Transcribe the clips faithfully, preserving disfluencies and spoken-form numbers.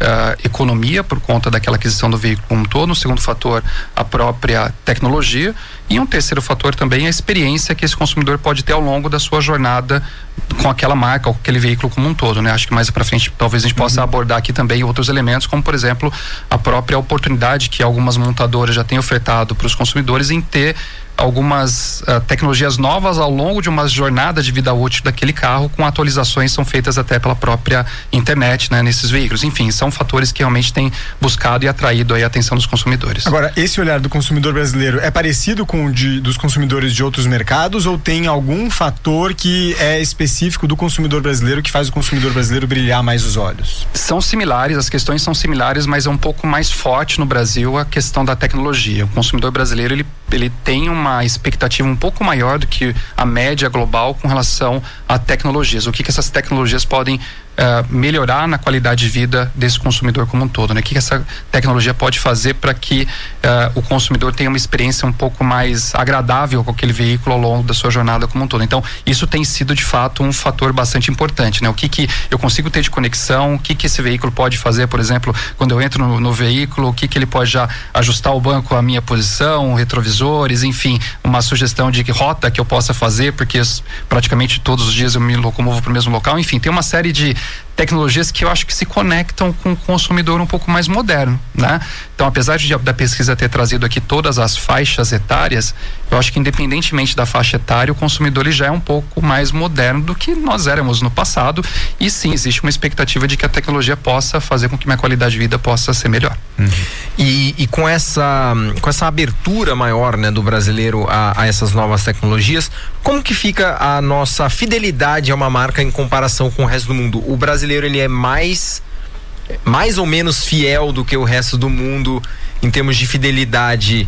economia por conta daquela aquisição do veículo como um todo. Um segundo fator, a própria tecnologia. E um terceiro fator também, a experiência que esse consumidor pode ter ao longo da sua jornada com aquela marca ou com aquele veículo como um todo, né? Acho que mais para frente talvez a gente possa uhum. abordar aqui também outros elementos, como por exemplo a própria oportunidade que algumas montadoras já têm ofertado para os consumidores em ter algumas uh, tecnologias novas ao longo de uma jornada de vida útil daquele carro, com atualizações são feitas até pela própria internet, né, nesses veículos. Enfim, são fatores que realmente têm buscado e atraído aí a atenção dos consumidores. Agora, esse olhar do consumidor brasileiro é parecido com o de, dos consumidores de outros mercados, ou tem algum fator que é específico do consumidor brasileiro que faz o consumidor brasileiro brilhar mais os olhos? São similares, as questões são similares, mas é um pouco mais forte no Brasil a questão da tecnologia. O consumidor brasileiro, ele, ele tem uma uma expectativa um pouco maior do que a média global com relação a tecnologias. O que que essas tecnologias podem Uh, melhorar na qualidade de vida desse consumidor como um todo, né? O que, que essa tecnologia pode fazer para que uh, o consumidor tenha uma experiência um pouco mais agradável com aquele veículo ao longo da sua jornada como um todo. Então, isso tem sido de fato um fator bastante importante, né? O que que eu consigo ter de conexão, o que que esse veículo pode fazer, por exemplo, quando eu entro no, no veículo, o que que ele pode já ajustar o banco à minha posição, retrovisores, enfim, uma sugestão de que rota que eu possa fazer, porque praticamente todos os dias eu me locomovo para o mesmo local. Enfim, tem uma série de tecnologias que eu acho que se conectam com o consumidor um pouco mais moderno, né? Então, apesar de, da pesquisa ter trazido aqui todas as faixas etárias, eu acho que independentemente da faixa etária, o consumidor ele já é um pouco mais moderno do que nós éramos no passado, e sim, existe uma expectativa de que a tecnologia possa fazer com que minha qualidade de vida possa ser melhor. Uhum. E, e com essa com essa abertura maior, né, do brasileiro a, a essas novas tecnologias, como que fica a nossa fidelidade a uma marca em comparação com o resto do mundo? O brasileiro, ele é mais mais ou menos fiel do que o resto do mundo em termos de fidelidade?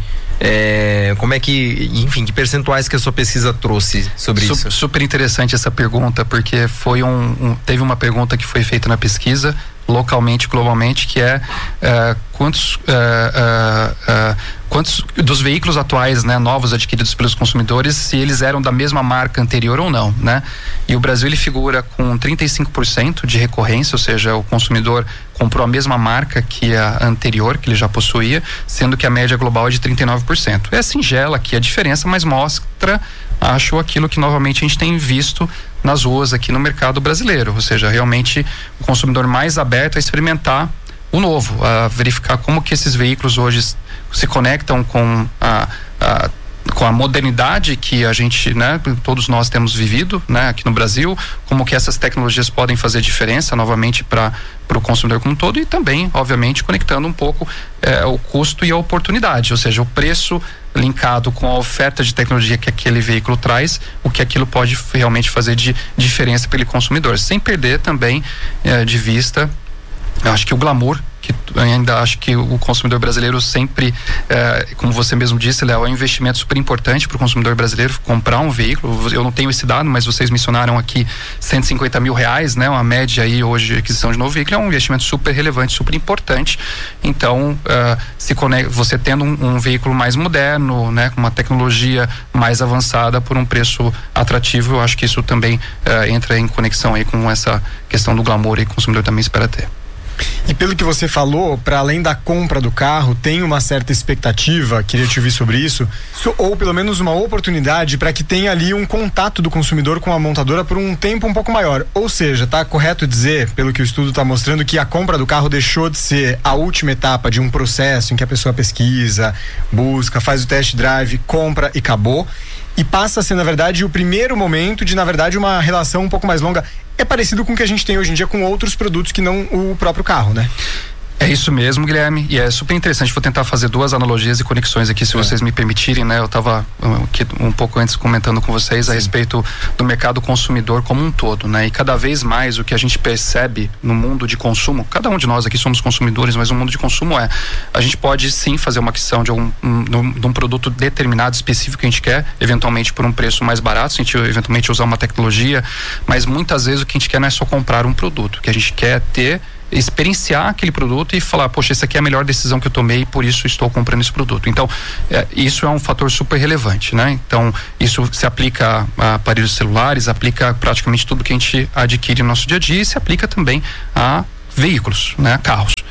É, como é que, enfim, que percentuais que a sua pesquisa trouxe sobre Su- isso? Super interessante essa pergunta, porque foi um, um teve uma pergunta que foi feita na pesquisa localmente, globalmente, que é uh, quantos uh, uh, uh, quantos dos veículos atuais, né, novos adquiridos pelos consumidores, se eles eram da mesma marca anterior ou não, né? E o Brasil, ele figura com trinta e cinco por cento de recorrência, ou seja, o consumidor comprou a mesma marca que a anterior, que ele já possuía, sendo que a média global é de trinta e nove por cento. É singela aqui a diferença, mas mostra, acho, aquilo que novamente a gente tem visto nas ruas aqui no mercado brasileiro, ou seja, realmente o consumidor mais aberto a experimentar o novo, a verificar como que esses veículos hoje se conectam com a, a com a modernidade que a gente, né, todos nós temos vivido, né, aqui no Brasil, como que essas tecnologias podem fazer diferença novamente para para o consumidor como um todo, e também, obviamente, conectando um pouco eh, o custo e a oportunidade, ou seja, o preço linkado com a oferta de tecnologia que aquele veículo traz, o que aquilo pode realmente fazer de diferença para aquele consumidor, sem perder também eh, de vista, eu acho que o glamour, que ainda acho que o consumidor brasileiro sempre, eh, como você mesmo disse, Léo, é um investimento super importante para o consumidor brasileiro comprar um veículo. Eu não tenho esse dado, mas vocês mencionaram aqui cento e cinquenta mil reais, né? Uma média aí hoje de aquisição de novo veículo, é um investimento super relevante, super importante. Então, uh, se conecta, você tendo um, um veículo mais moderno, né? Com uma tecnologia mais avançada por um preço atrativo, eu acho que isso também uh, entra em conexão aí com essa questão do glamour e que o consumidor também espera ter. E pelo que você falou, para além da compra do carro, tem uma certa expectativa, queria te ouvir sobre isso, ou pelo menos uma oportunidade para que tenha ali um contato do consumidor com a montadora por um tempo um pouco maior. Ou seja, tá correto dizer, pelo que o estudo está mostrando, que a compra do carro deixou de ser a última etapa de um processo em que a pessoa pesquisa, busca, faz o test drive, compra e acabou, e passa a ser, na verdade, o primeiro momento de, na verdade, uma relação um pouco mais longa. É parecido com o que a gente tem hoje em dia com outros produtos que não o próprio carro, né? É isso mesmo, Guilherme, e é super interessante. Vou tentar fazer duas analogias e conexões aqui, se é. vocês me permitirem, né? Eu estava um, um pouco antes comentando com vocês Sim. a respeito do mercado consumidor como um todo, né? E cada vez mais o que a gente percebe no mundo de consumo, cada um de nós aqui somos consumidores, mas o mundo de consumo é, a gente pode sim fazer uma aquisição de um, um, de um produto determinado, específico que a gente quer, eventualmente por um preço mais barato, se a gente eventualmente usar uma tecnologia, mas muitas vezes o que a gente quer não é só comprar um produto, o que a gente quer ter experienciar aquele produto e falar, poxa, essa aqui é a melhor decisão que eu tomei, por isso estou comprando esse produto. Então, é, isso é um fator super relevante, né? Então, isso se aplica a aparelhos celulares, aplica a praticamente tudo que a gente adquire no nosso dia a dia e se aplica também a veículos, né? Carros.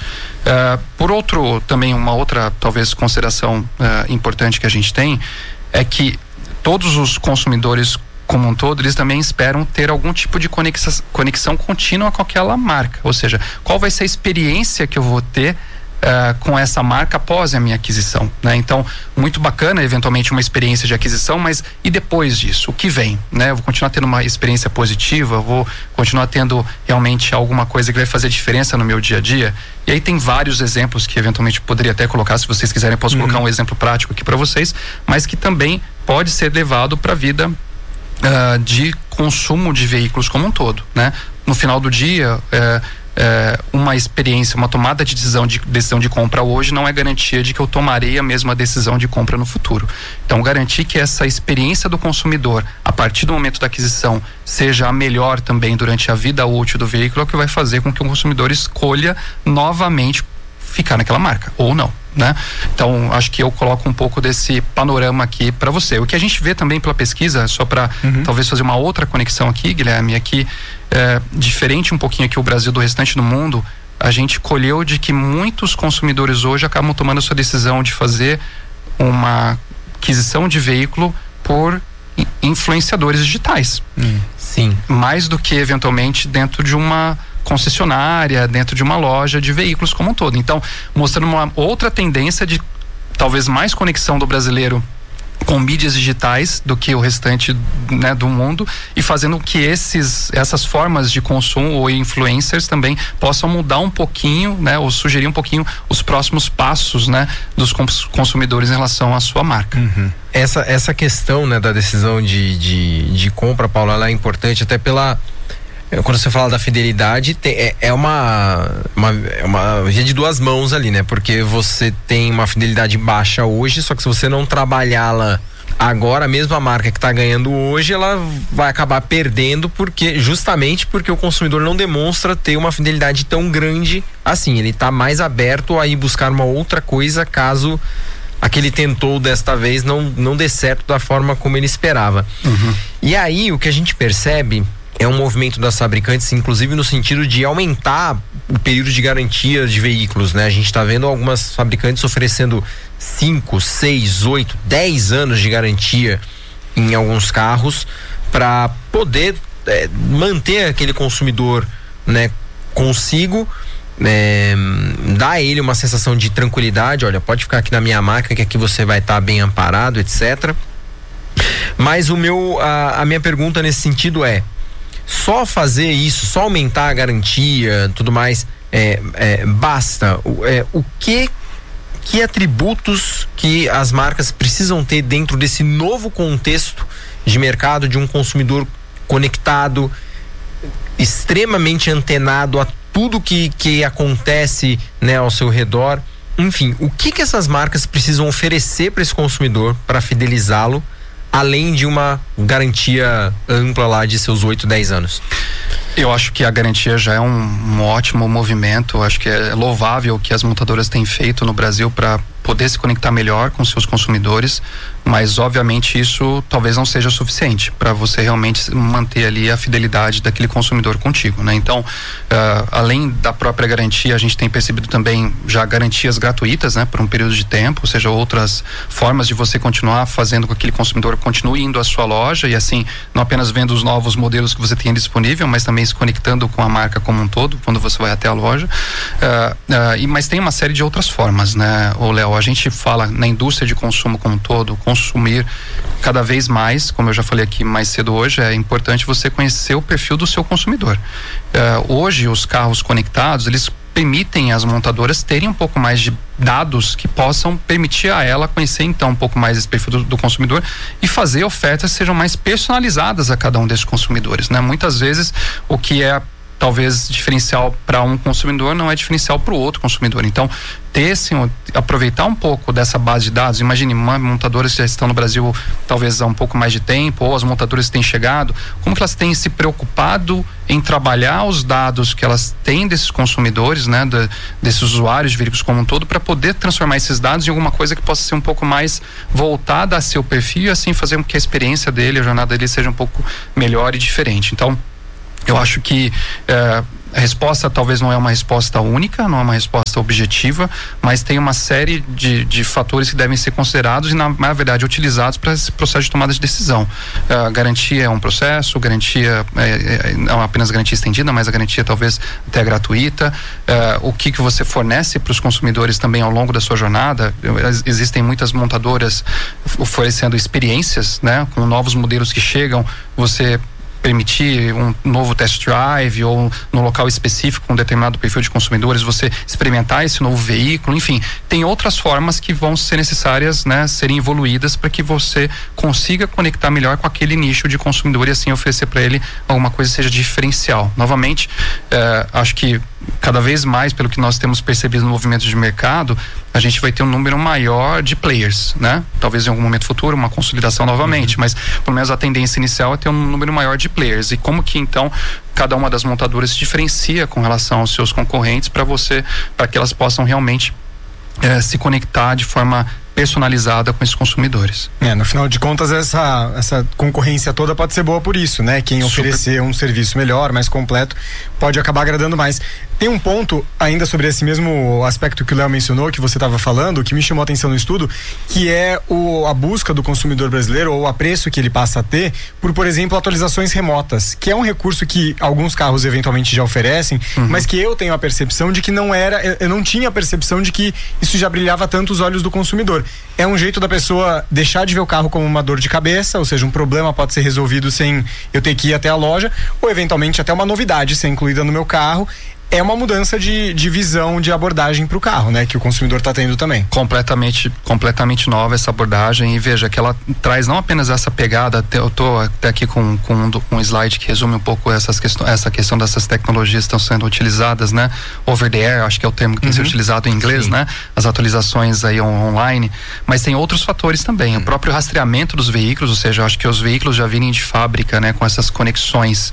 Uh, por outro, também uma outra talvez consideração uh, importante que a gente tem é que todos os consumidores como um todo, eles também esperam ter algum tipo de conexão, conexão contínua com aquela marca, ou seja, qual vai ser a experiência que eu vou ter Uh, com essa marca após a minha aquisição, né? Então, muito bacana, eventualmente, uma experiência de aquisição, mas e depois disso? O que vem, né? Eu vou continuar tendo uma experiência positiva, vou continuar tendo realmente alguma coisa que vai fazer diferença no meu dia a dia? E aí tem vários exemplos que eventualmente poderia até colocar, se vocês quiserem, eu posso uhum. colocar um exemplo prático aqui para vocês, mas que também pode ser levado para a vida uh, de consumo de veículos como um todo, né? No final do dia, uh, É, uma experiência, uma tomada de decisão de decisão de compra hoje não é garantia de que eu tomarei a mesma decisão de compra no futuro. Então, garantir que essa experiência do consumidor, a partir do momento da aquisição, seja a melhor também durante a vida útil do veículo, é o que vai fazer com que o consumidor escolha novamente ficar naquela marca, ou não, né? Então, acho que eu coloco um pouco desse panorama aqui para você. O que a gente vê também pela pesquisa, só para uhum. talvez fazer uma outra conexão aqui, Guilherme, aqui, é, diferente um pouquinho aqui o Brasil do restante do mundo, a gente colheu de que muitos consumidores hoje acabam tomando a sua decisão de fazer uma aquisição de veículo por influenciadores digitais. Hum. Sim. Mais do que eventualmente dentro de uma concessionária, dentro de uma loja de veículos como um todo. Então, mostrando uma outra tendência de talvez mais conexão do brasileiro com mídias digitais do que o restante, né, do mundo, e fazendo que esses, essas formas de consumo ou influencers também possam mudar um pouquinho, né, ou sugerir um pouquinho os próximos passos, né, dos cons- consumidores em relação à sua marca. Uhum. Essa, essa questão, né, da decisão de, de, de compra, Paulo, ela é importante até pela... Quando você fala da fidelidade, tem, é, é uma, uma, é uma via de duas mãos ali, né? Porque você tem uma fidelidade baixa hoje, só que se você não trabalhá-la agora, mesmo a marca que está ganhando hoje, ela vai acabar perdendo, porque justamente porque o consumidor não demonstra ter uma fidelidade tão grande assim. Ele está mais aberto a ir buscar uma outra coisa caso a que ele tentou desta vez não, não dê certo da forma como ele esperava. Uhum. E aí o que a gente percebe é um movimento das fabricantes, inclusive no sentido de aumentar o período de garantia de veículos, né? A gente está vendo algumas fabricantes oferecendo cinco, seis, oito, dez anos de garantia em alguns carros para poder é, manter aquele consumidor, né, consigo, é, dar a ele uma sensação de tranquilidade. Olha, pode ficar aqui na minha marca que aqui você vai estar tá bem amparado, etcétera. Mas o meu, a, a minha pergunta nesse sentido é: só fazer isso, só aumentar a garantia, tudo mais, é, é, basta? É, o que que atributos que as marcas precisam ter dentro desse novo contexto de mercado, de um consumidor conectado, extremamente antenado a tudo que, que acontece, né, ao seu redor? Enfim, o que que essas marcas precisam oferecer para esse consumidor para fidelizá-lo, além de uma garantia ampla lá de seus oito, dez anos? Eu acho que a garantia já é um, um ótimo movimento. Acho que é louvável o que as montadoras têm feito no Brasil para poder se conectar melhor com seus consumidores, mas obviamente isso talvez não seja suficiente para você realmente manter ali a fidelidade daquele consumidor contigo, né? Então, uh, além da própria garantia, a gente tem percebido também já garantias gratuitas, né, por um período de tempo, ou seja, outras formas de você continuar fazendo com que aquele consumidor continue indo à sua loja e assim, não apenas vendo os novos modelos que você tem disponível, mas também se conectando com a marca como um todo, quando você vai até a loja. Uh, uh, e, mas tem uma série de outras formas, né, ô Léo? A gente fala na indústria de consumo como um todo, consumir cada vez mais, como eu já falei aqui mais cedo hoje, é importante você conhecer o perfil do seu consumidor. Uh, hoje, os carros conectados, eles permitem as montadoras terem um pouco mais de dados que possam permitir a ela conhecer então um pouco mais esse perfil do, do consumidor e fazer ofertas que sejam mais personalizadas a cada um desses consumidores, né? Muitas vezes o que é talvez diferencial para um consumidor não é diferencial para o outro consumidor. Então, ter assim, aproveitar um pouco dessa base de dados. Imagine, montadoras que já estão no Brasil talvez há um pouco mais de tempo, ou as montadoras que têm chegado, como que elas têm se preocupado em trabalhar os dados que elas têm desses consumidores, né, de, desses usuários de veículos como um todo, para poder transformar esses dados em alguma coisa que possa ser um pouco mais voltada a seu perfil e assim fazer com que a experiência dele, a jornada dele seja um pouco melhor e diferente. Então, eu acho que eh, a resposta talvez não é uma resposta única, não é uma resposta objetiva, mas tem uma série de, de fatores que devem ser considerados e na, na verdade utilizados para esse processo de tomada de decisão. A garantia é um processo, garantia é, é, não apenas garantia estendida, mas a garantia talvez até gratuita. Uh, o que que você fornece para os consumidores também ao longo da sua jornada. Existem muitas montadoras oferecendo experiências, né, com novos modelos que chegam, você permitir um novo test drive ou no local específico com um determinado perfil de consumidores, você experimentar esse novo veículo, enfim, tem outras formas que vão ser necessárias, né, serem evoluídas para que você consiga conectar melhor com aquele nicho de consumidor e assim oferecer para ele alguma coisa que seja diferencial. Novamente, eh, acho que cada vez mais, pelo que nós temos percebido no movimento de mercado, a gente vai ter um número maior de players, né? Talvez em algum momento futuro, uma consolidação novamente, uhum. mas pelo menos a tendência inicial é ter um número maior de players. E como que então cada uma das montadoras se diferencia com relação aos seus concorrentes para você, para que elas possam realmente eh, se conectar de forma personalizada com esses consumidores. É, no final de contas, essa, essa concorrência toda pode ser boa por isso, né? Quem Super. oferecer um serviço melhor, mais completo, pode acabar agradando mais. Tem um ponto ainda sobre esse mesmo aspecto que o Léo mencionou, que você estava falando, que me chamou a atenção no estudo, que é o, a busca do consumidor brasileiro ou o apreço que ele passa a ter por, por exemplo, atualizações remotas, que é um recurso que alguns carros eventualmente já oferecem, uhum. mas que eu tenho a percepção de que não era, eu não tinha a percepção de que isso já brilhava tanto os olhos do consumidor. É um jeito da pessoa deixar de ver o carro como uma dor de cabeça, ou seja, um problema pode ser resolvido sem eu ter que ir até a loja, ou eventualmente até uma novidade ser incluída no meu carro. É uma mudança de, de visão, de abordagem para o carro, né? Que o consumidor está tendo também. Completamente, completamente nova essa abordagem, e veja que ela traz não apenas essa pegada, eu estou até aqui com, com um, um slide que resume um pouco essas questões, essa questão dessas tecnologias que estão sendo utilizadas, né? Over the air, acho que é o termo que tem uhum. sido utilizado em inglês, Sim. né? As atualizações aí on, online, mas tem outros fatores também, uhum. o próprio rastreamento dos veículos, ou seja, acho que os veículos já virem de fábrica, né? Com essas conexões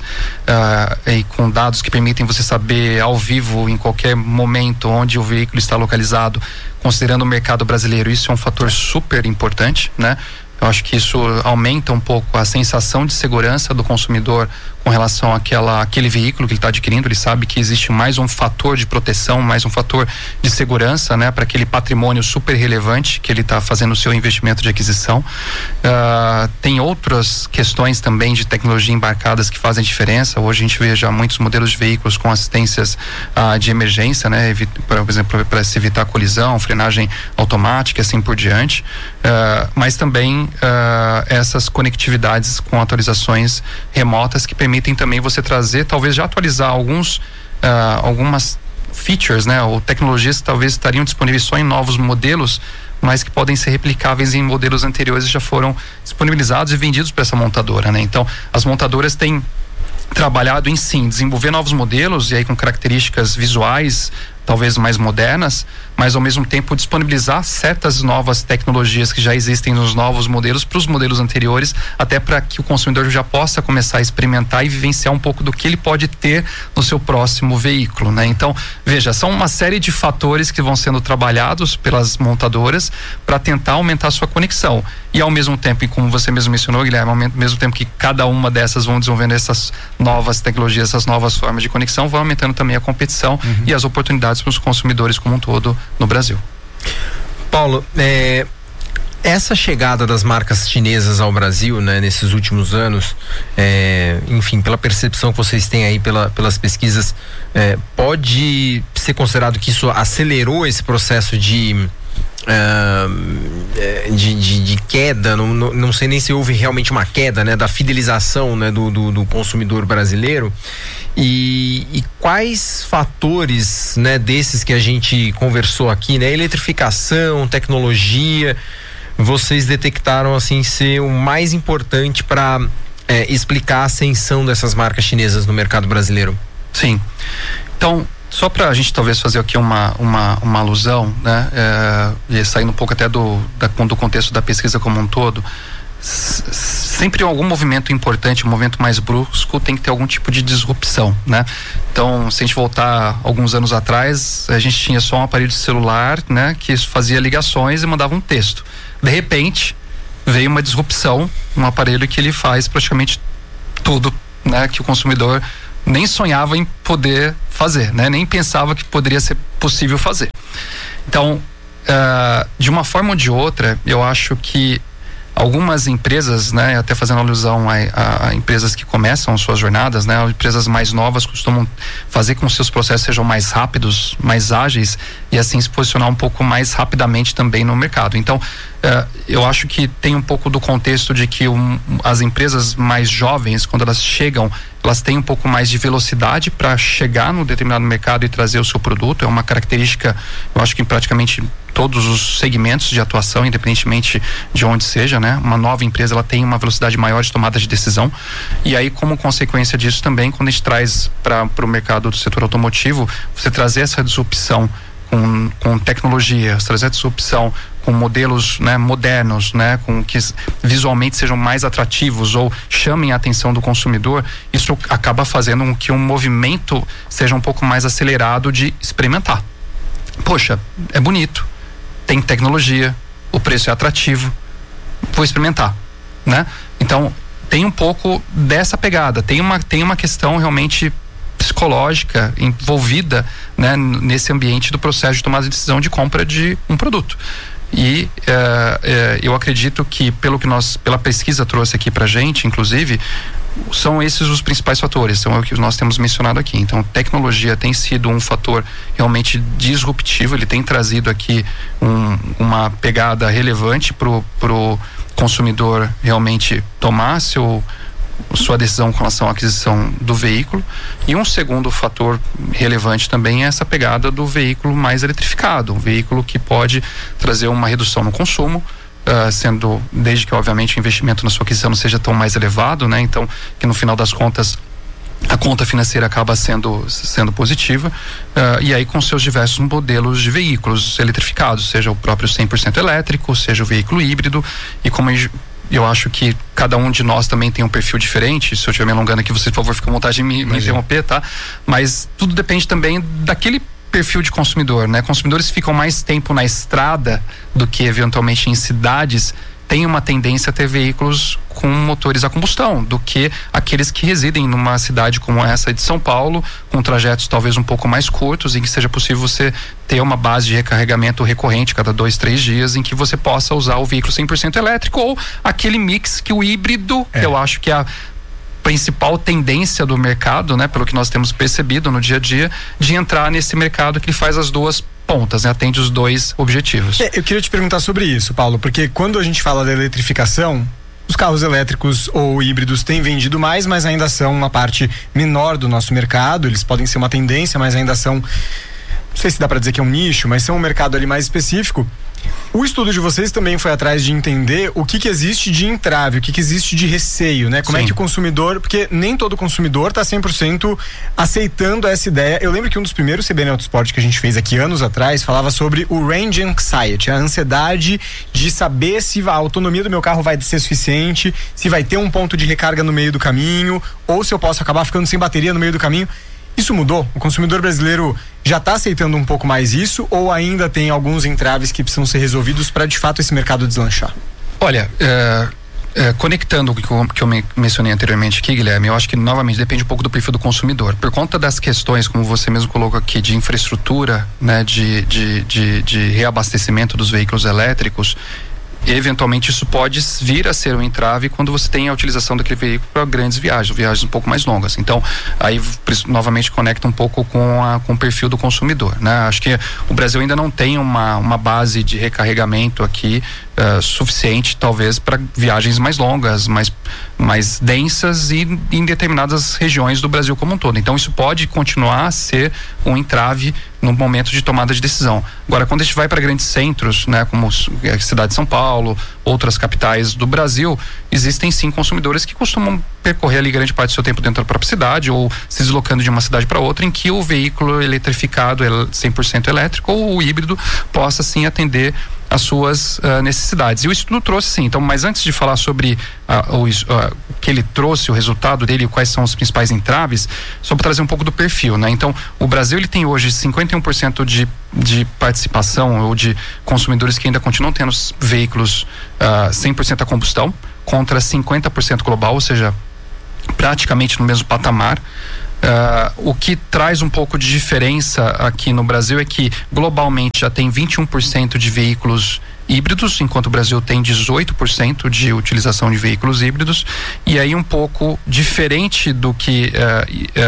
uh, e com dados que permitem você saber ao vivo, em qualquer momento, onde o veículo está localizado, considerando o mercado brasileiro, isso é um fator super importante, né? Eu acho que isso aumenta um pouco a sensação de segurança do consumidor com relação àquela, àquele veículo que ele está adquirindo. Ele sabe que existe mais um fator de proteção, mais um fator de segurança, né, para aquele patrimônio super relevante que ele está fazendo o seu investimento de aquisição. Uh, tem outras questões também de tecnologia embarcadas que fazem diferença. Hoje a gente vê já muitos modelos de veículos com assistências uh, de emergência, né, por exemplo, para se evitar colisão, frenagem automática e assim por diante. Uh, mas também uh, essas conectividades com atualizações remotas que permitem permitem também você trazer, talvez já atualizar alguns, uh, algumas features, né, ou tecnologias que talvez estariam disponíveis só em novos modelos, mas que podem ser replicáveis em modelos anteriores e já foram disponibilizados e vendidos para essa montadora, né? Então, as montadoras têm trabalhado em sim, desenvolver novos modelos e aí com características visuais talvez mais modernas, mas ao mesmo tempo disponibilizar certas novas tecnologias que já existem nos novos modelos para os modelos anteriores, até para que o consumidor já possa começar a experimentar e vivenciar um pouco do que ele pode ter no seu próximo veículo, né? Então, veja, são uma série de fatores que vão sendo trabalhados pelas montadoras para tentar aumentar a sua conexão. E ao mesmo tempo, e como você mesmo mencionou, Guilherme, ao mesmo tempo que cada uma dessas vão desenvolvendo essas novas tecnologias, essas novas formas de conexão, vão aumentando também a competição uhum. e as oportunidades para os consumidores como um todo no Brasil. Paulo, é, essa chegada das marcas chinesas ao Brasil, né, nesses últimos anos, é, enfim, pela percepção que vocês têm aí pela, pelas pesquisas, é, pode ser considerado que isso acelerou esse processo de Uh, de, de, de queda, não, não, não sei nem se houve realmente uma queda, né, da fidelização, né, do, do, do consumidor brasileiro, e, e quais fatores, né, desses que a gente conversou aqui, né, eletrificação, tecnologia, vocês detectaram assim ser o mais importante para é, explicar a ascensão dessas marcas chinesas no mercado brasileiro? Sim, então só para a gente talvez fazer aqui uma, uma, uma alusão, né, é, e saindo um pouco até do, da, do contexto da pesquisa como um todo, s- sempre algum movimento importante, um movimento mais brusco, tem que ter algum tipo de disrupção, né? Então, se a gente voltar alguns anos atrás, a gente tinha só um aparelho de celular, né, que fazia ligações e mandava um texto. De repente, veio uma disrupção, um aparelho que ele faz praticamente tudo, né, que o consumidor nem sonhava em poder fazer, né? Nem pensava que poderia ser possível fazer. Então, uh, de uma forma ou de outra, eu acho que algumas empresas, né, até fazendo alusão a, a, a empresas que começam suas jornadas, né, empresas mais novas costumam fazer com que seus processos sejam mais rápidos, mais ágeis e assim se posicionar um pouco mais rapidamente também no mercado. Então, uh, eu acho que tem um pouco do contexto de que um, as empresas mais jovens, quando elas chegam, elas têm um pouco mais de velocidade para chegar no determinado mercado e trazer o seu produto. É uma característica, eu acho que em praticamente todos os segmentos de atuação, independentemente de onde seja, né? Uma nova empresa, ela tem uma velocidade maior de tomada de decisão. E aí, como consequência disso também, quando a gente traz para o mercado do setor automotivo, você trazer essa disrupção com, com tecnologia, trazer essa disrupção com modelos, né, modernos, né, com que visualmente sejam mais atrativos ou chamem a atenção do consumidor, isso acaba fazendo com que um movimento seja um pouco mais acelerado de experimentar. Poxa, é bonito, tem tecnologia, o preço é atrativo, vou experimentar, né? Então, tem um pouco dessa pegada, tem uma, tem uma questão realmente psicológica envolvida, né, nesse ambiente do processo de tomada de decisão de compra de um produto. E eh, eh, eu acredito que pelo que nós, pela pesquisa trouxe aqui pra gente, inclusive, são esses os principais fatores, são o que nós temos mencionado aqui. Então, tecnologia tem sido um fator realmente disruptivo, ele tem trazido aqui um, uma pegada relevante pro, pro consumidor realmente tomar seu sua decisão com relação à aquisição do veículo. E um segundo fator relevante também é essa pegada do veículo mais eletrificado, um veículo que pode trazer uma redução no consumo, uh, sendo, desde que obviamente o investimento na sua aquisição não seja tão mais elevado, né? Então, que no final das contas a conta financeira acaba sendo, sendo positiva, uh, e aí com seus diversos modelos de veículos eletrificados, seja o próprio cem por cento elétrico, seja o veículo híbrido, e como eu acho que cada um de nós também tem um perfil diferente. Se eu estiver me alongando aqui, você, por favor, fica à vontade de me, me interromper, tá? Mas tudo depende também daquele perfil de consumidor, né? Consumidores que ficam mais tempo na estrada do que eventualmente em cidades têm uma tendência a ter veículos com motores a combustão do que aqueles que residem numa cidade como essa de São Paulo, com trajetos talvez um pouco mais curtos, em que seja possível você ter uma base de recarregamento recorrente cada dois, três dias, em que você possa usar o veículo cem por cento elétrico ou aquele mix que o híbrido, é. eu acho que é a principal tendência do mercado, né, pelo que nós temos percebido no dia a dia, de entrar nesse mercado que faz as duas pontas, né? Atende os dois objetivos. É, eu queria te perguntar sobre isso, Paulo, porque quando a gente fala da eletrificação, os carros elétricos ou híbridos têm vendido mais, mas ainda são uma parte menor do nosso mercado. Eles podem ser uma tendência, mas ainda são, não sei se dá para dizer que é um nicho, mas são um mercado ali mais específico. O estudo de vocês também foi atrás de entender o que que existe de entrave, o que que existe de receio, né? Como Sim. é que o consumidor, porque nem todo consumidor está cem por cento aceitando essa ideia. Eu lembro que um dos primeiros C B N Autosport que a gente fez aqui anos atrás falava sobre o range anxiety, a ansiedade de saber se a autonomia do meu carro vai ser suficiente, se vai ter um ponto de recarga no meio do caminho, ou se eu posso acabar ficando sem bateria no meio do caminho. Isso mudou? O consumidor brasileiro já está aceitando um pouco mais isso, ou ainda tem alguns entraves que precisam ser resolvidos para de fato esse mercado deslanchar? Olha, é, é, conectando o que eu, que eu mencionei anteriormente aqui, Guilherme, eu acho que novamente depende um pouco do perfil do consumidor. Por conta das questões, como você mesmo colocou aqui, de infraestrutura, né, de, de, de, de reabastecimento dos veículos elétricos, eventualmente isso pode vir a ser um entrave quando você tem a utilização daquele veículo para grandes viagens, viagens um pouco mais longas. Então, aí novamente conecta um pouco com, a, com o perfil do consumidor, né? Acho que o Brasil ainda não tem uma, uma base de recarregamento aqui uh, suficiente, talvez, para viagens mais longas, mais, mais densas e em determinadas regiões do Brasil como um todo. Então, isso pode continuar a ser um entrave no momento de tomada de decisão. Agora, quando a gente vai para grandes centros, né, como a cidade de São Paulo, outras capitais do Brasil, existem sim consumidores que costumam percorrer ali grande parte do seu tempo dentro da própria cidade ou se deslocando de uma cidade para outra, em que o veículo eletrificado, cem por cento elétrico ou o híbrido, possa sim atender as suas uh, necessidades. E o estudo trouxe sim, então, mas antes de falar sobre uh, o uh, que ele trouxe, o resultado dele, quais são os principais entraves, só para trazer um pouco do perfil, né? Então, o Brasil, ele tem hoje cinquenta e um por cento de, de participação ou de consumidores que ainda continuam tendo veículos uh, cem por cento a combustão, contra cinquenta por cento global, ou seja, praticamente no mesmo patamar. Uh, o que traz um pouco de diferença aqui no Brasil é que globalmente já tem vinte e um por cento de veículos híbridos, enquanto o Brasil tem dezoito por cento de utilização de veículos híbridos, e aí um pouco diferente do que uh,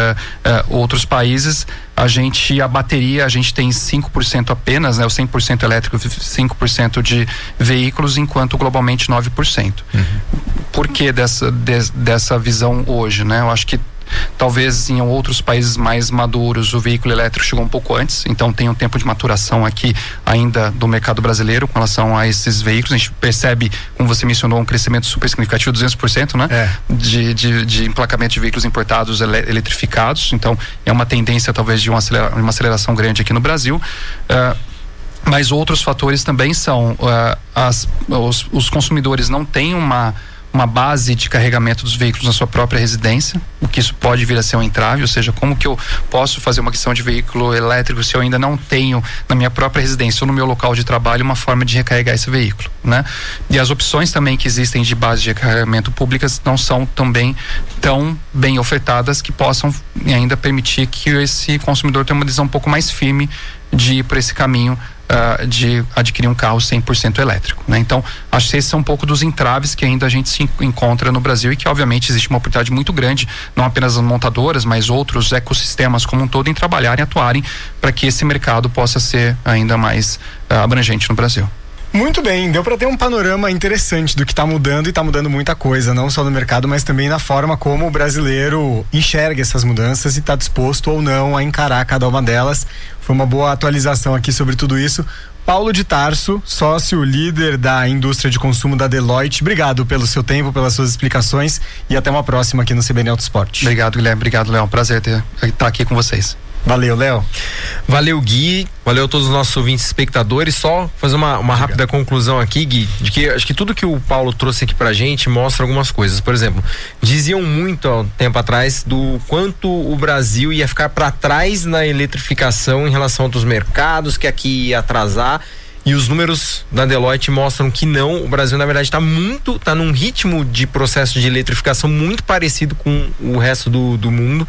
uh, uh, outros países, a gente, a bateria, a gente tem cinco por cento apenas, né, o cem por cento elétrico, cinco por cento de veículos, enquanto globalmente nove por cento. Uhum. Por que dessa, de, dessa visão hoje, né? Eu acho que talvez em outros países mais maduros o veículo elétrico chegou um pouco antes, então tem um tempo de maturação aqui ainda do mercado brasileiro com relação a esses veículos. A gente percebe, como você mencionou, um crescimento super significativo, duzentos por cento, né? É. De, de, de emplacamento de veículos importados ele, eletrificados, então é uma tendência talvez de uma, acelera, uma aceleração grande aqui no Brasil. Uh, mas outros fatores também são uh, as, os, os consumidores não têm uma uma base de carregamento dos veículos na sua própria residência, o que isso pode vir a ser um entrave, ou seja, como que eu posso fazer uma aquisição de veículo elétrico se eu ainda não tenho na minha própria residência ou no meu local de trabalho uma forma de recarregar esse veículo, né? E as opções também que existem de base de recarregamento públicas não são também tão bem ofertadas que possam ainda permitir que esse consumidor tenha uma decisão um pouco mais firme de ir por esse caminho Uh, de adquirir um carro cem por cento elétrico, né? Então, acho que esses são um pouco dos entraves que ainda a gente se encontra no Brasil e que obviamente existe uma oportunidade muito grande, não apenas as montadoras, mas outros ecossistemas como um todo em trabalharem, atuarem para que esse mercado possa ser ainda mais uh, abrangente no Brasil. Muito bem, deu para ter um panorama interessante do que está mudando, e está mudando muita coisa, não só no mercado, mas também na forma como o brasileiro enxerga essas mudanças e está disposto ou não a encarar cada uma delas. Foi uma boa atualização aqui sobre tudo isso. Paulo de Tarso, sócio líder da indústria de consumo da Deloitte, obrigado pelo seu tempo, pelas suas explicações, e até uma próxima aqui no C B N Auto Esporte. Obrigado, Guilherme, obrigado, Léo, prazer ter, estar aqui com vocês. Valeu, Léo. Valeu, Gui. Valeu a todos os nossos ouvintes e espectadores. Só fazer uma, uma rápida conclusão aqui, Gui, de que acho que tudo que o Paulo trouxe aqui pra gente mostra algumas coisas. Por exemplo, diziam muito há um tempo atrás do quanto o Brasil ia ficar para trás na eletrificação em relação a outros mercados, que aqui ia atrasar. E os números da Deloitte mostram que não, o Brasil na verdade está muito, está num ritmo de processo de eletrificação muito parecido com o resto do, do mundo,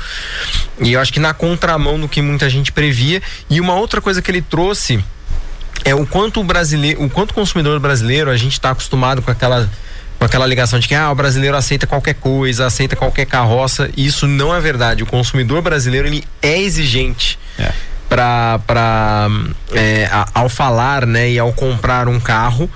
e eu acho que na contramão do que muita gente previa. E uma outra coisa que ele trouxe é o quanto o brasileiro, o quanto o consumidor brasileiro, a gente está acostumado com aquela com aquela ligação de que ah, o brasileiro aceita qualquer coisa, aceita qualquer carroça. E isso não é verdade. O consumidor brasileiro, ele é exigente. É. Para para é, ao falar, né, e ao comprar um carro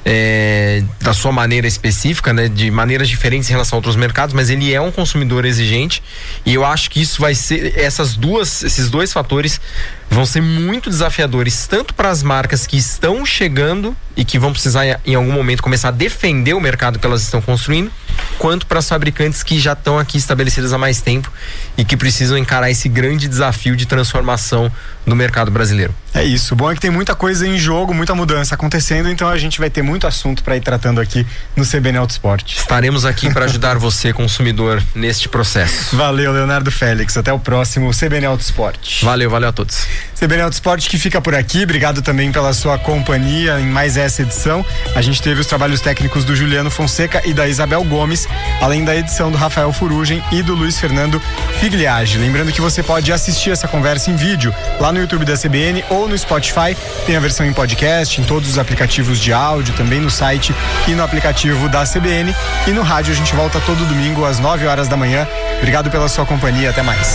é, da sua maneira específica, né, de maneiras diferentes em relação a outros mercados, mas ele é um consumidor exigente, e eu acho que isso vai ser, essas duas, esses dois fatores vão ser muito desafiadores, tanto para as marcas que estão chegando e que vão precisar em algum momento começar a defender o mercado que elas estão construindo, quanto para as fabricantes que já estão aqui estabelecidas há mais tempo e que precisam encarar esse grande desafio de transformação no mercado brasileiro. É isso, bom é que tem muita coisa em jogo, muita mudança acontecendo, então a gente vai ter muito assunto para ir tratando aqui no C B N Auto Esporte. Estaremos aqui para ajudar você, consumidor, neste processo. Valeu, Leonardo Félix, até o próximo C B N Auto Esporte. Valeu, valeu a todos. C B N Auto Esporte que fica por aqui, obrigado também pela sua companhia em mais essa edição. A gente teve os trabalhos técnicos do Juliano Fonseca e da Isabel Gomes, além da edição do Rafael Furugem e do Luiz Fernando Figliage. Lembrando que você pode assistir essa conversa em vídeo lá no YouTube da C B N ou no Spotify, tem a versão em podcast, em todos os aplicativos de áudio, também no site e no aplicativo da C B N, e no rádio a gente volta todo domingo às nove horas da manhã. Obrigado pela sua companhia, até mais.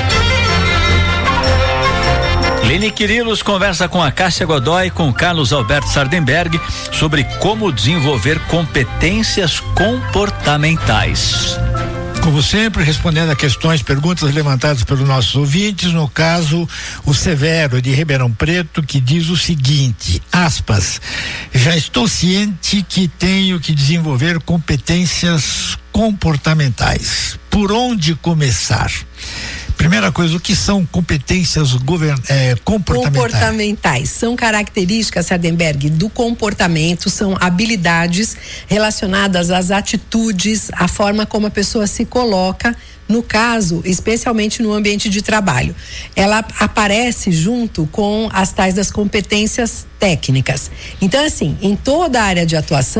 Lene Quirilos conversa com a Cássia Godoy e com Carlos Alberto Sardenberg sobre como desenvolver competências comportamentais. Como sempre, respondendo a questões, perguntas levantadas pelos nossos ouvintes, no caso, o Severo de Ribeirão Preto, que diz o seguinte, aspas, já estou ciente que tenho que desenvolver competências comportamentais. Por onde começar? Primeira coisa, o que são competências govern, é, comportamentais? Comportamentais são características, Sardenberg, do comportamento, são habilidades relacionadas às atitudes, à forma como a pessoa se coloca, no caso, especialmente no ambiente de trabalho. Ela aparece junto com as tais das competências técnicas. Então, assim, em toda a área de atuação,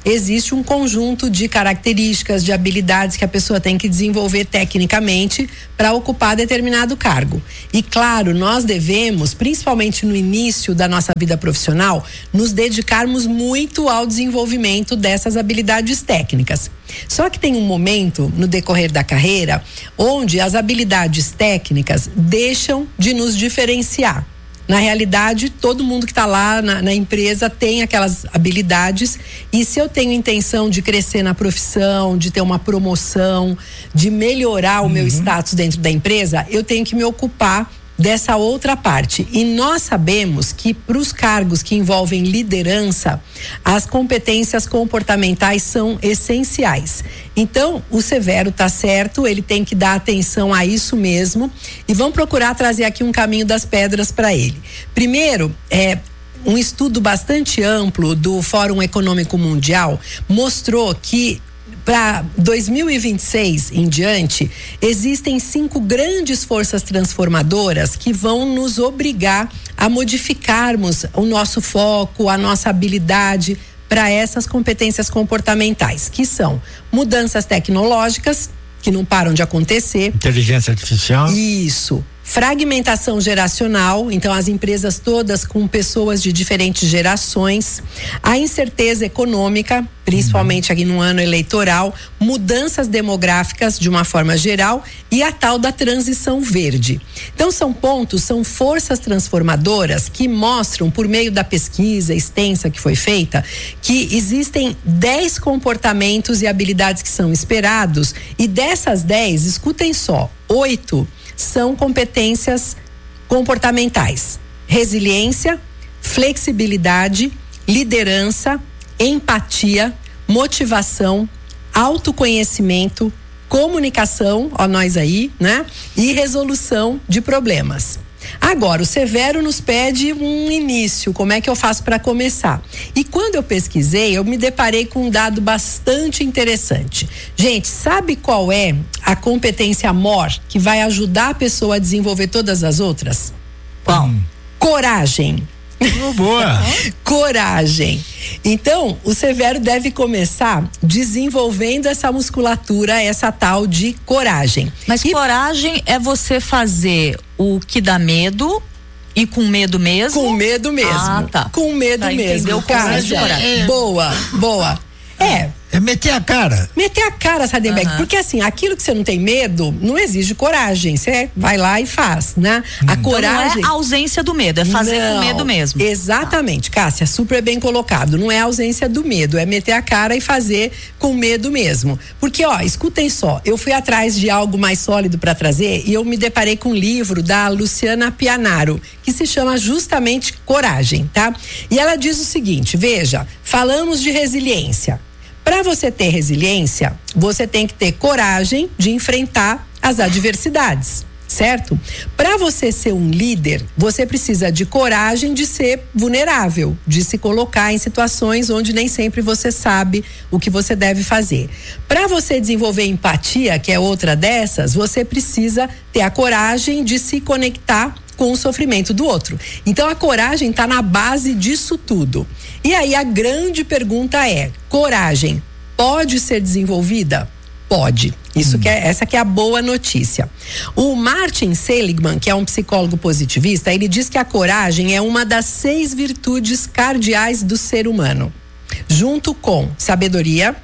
existe um conjunto de características, de habilidades que a pessoa tem que desenvolver tecnicamente para ocupar determinado cargo. E claro, nós devemos, principalmente no início da nossa vida profissional, nos dedicarmos muito ao desenvolvimento dessas habilidades técnicas. Só que tem um momento no decorrer da carreira onde as habilidades técnicas deixam de nos diferenciar. Na realidade, todo mundo que está lá na, na empresa tem aquelas habilidades, e se eu tenho intenção de crescer na profissão, de ter uma promoção, de melhorar o uhum. meu status dentro da empresa, eu tenho que me ocupar dessa outra parte. E nós sabemos que para os cargos que envolvem liderança, as competências comportamentais são essenciais. Então, o Severo tá certo, ele tem que dar atenção a isso mesmo, e vamos procurar trazer aqui um caminho das pedras para ele. Primeiro, é um estudo bastante amplo do Fórum Econômico Mundial mostrou que para dois mil e vinte e seis em diante, existem cinco grandes forças transformadoras que vão nos obrigar a modificarmos o nosso foco, a nossa habilidade para essas competências comportamentais, que são mudanças tecnológicas, que não param de acontecer. Inteligência artificial. Isso. Fragmentação geracional, então as empresas todas com pessoas de diferentes gerações, a incerteza econômica, principalmente aqui no ano eleitoral, mudanças demográficas de uma forma geral e a tal da transição verde. Então são pontos, são forças transformadoras que mostram, por meio da pesquisa extensa que foi feita, que existem dez comportamentos e habilidades que são esperados, e dessas dez, escutem só, oito são competências comportamentais: resiliência, flexibilidade, liderança, empatia, motivação, autoconhecimento, comunicação, ó nós aí, né? E resolução de problemas. Agora, o Severo nos pede um início, como é que eu faço para começar? E quando eu pesquisei, eu me deparei com um dado bastante interessante. Gente, sabe qual é a competência maior que vai ajudar a pessoa a desenvolver todas as outras? Qual? Coragem. Oh, boa. Coragem. Então, o Severo deve começar desenvolvendo essa musculatura, essa tal de coragem. Mas e... coragem é você fazer o que dá medo e com medo mesmo? Com medo mesmo. Ah, tá. Com medo tá, mesmo. Coragem. É. Boa, boa. É. É meter a cara. Meter a cara, Sardenberg. Uhum. Porque assim, aquilo que você não tem medo, não exige coragem. Você vai lá e faz, né? Hum. A coragem. Então não é a ausência do medo, é fazer não, com medo mesmo. Exatamente, Cássia, super bem colocado. Não é a ausência do medo, é meter a cara e fazer com medo mesmo. Porque, ó, escutem só, eu fui atrás de algo mais sólido para trazer e eu me deparei com um livro da Luciana Pianaro, que se chama justamente Coragem, tá? E ela diz o seguinte, veja, falamos de resiliência. Para você ter resiliência, você tem que ter coragem de enfrentar as adversidades, certo? Para você ser um líder, você precisa de coragem de ser vulnerável, de se colocar em situações onde nem sempre você sabe o que você deve fazer. Para você desenvolver empatia, que é outra dessas, você precisa ter a coragem de se conectar com o sofrimento do outro. Então a coragem está na base disso tudo. E aí a grande pergunta é: coragem pode ser desenvolvida? Pode. Isso hum. que é, essa que é a boa notícia. O Martin Seligman, que é um psicólogo positivista, ele diz que a coragem é uma das seis virtudes cardeais do ser humano, junto com sabedoria,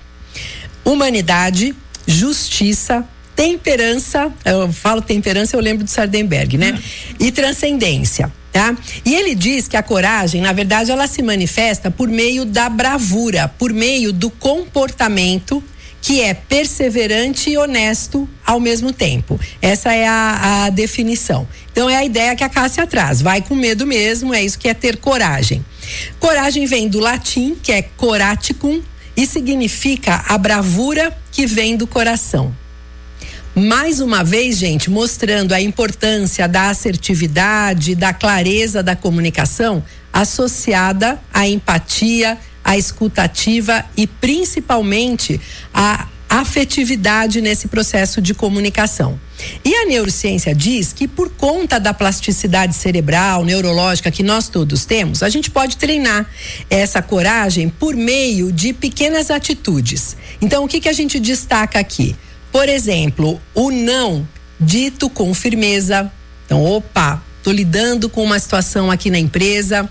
humanidade, justiça, temperança, eu falo temperança, eu lembro do Sardenberg, né? Hum. E transcendência, tá? E ele diz que a coragem, na verdade, ela se manifesta por meio da bravura, por meio do comportamento que é perseverante e honesto ao mesmo tempo. Essa é a, a definição. Então é a ideia que a Cássia traz, vai com medo mesmo, é isso que é ter coragem. Coragem vem do latim, que é coraticum, e significa a bravura que vem do coração. Mais uma vez, gente, mostrando a importância da assertividade, da clareza da comunicação associada à empatia, à escutativa e principalmente à afetividade nesse processo de comunicação. E a neurociência diz que por conta da plasticidade cerebral, neurológica que nós todos temos, a gente pode treinar essa coragem por meio de pequenas atitudes. Então, o que que a gente destaca aqui? Por exemplo, o não dito com firmeza. Então, opa, tô lidando com uma situação aqui na empresa,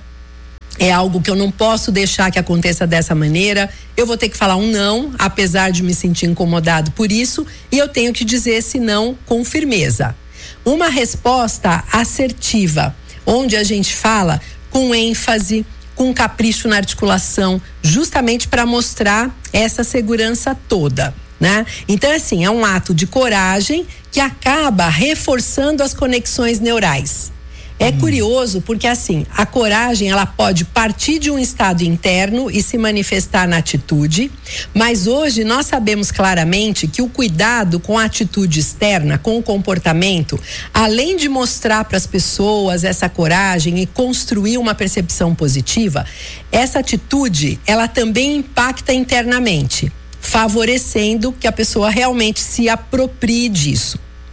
é algo que eu não posso deixar que aconteça dessa maneira, eu vou ter que falar um não, apesar de me sentir incomodado por isso, e eu tenho que dizer esse não com firmeza. Uma resposta assertiva, onde a gente fala com ênfase, com capricho na articulação, justamente para mostrar essa segurança toda, né? Então, assim, é um ato de coragem que acaba reforçando as conexões neurais. É curioso porque, assim, a coragem, ela pode partir de um estado interno e se manifestar na atitude, mas hoje nós sabemos claramente que o cuidado com a atitude externa, com o comportamento, além de mostrar para as pessoas essa coragem e construir uma percepção positiva, essa atitude, ela também impacta internamente, favorecendo que a pessoa realmente se aproprie disso.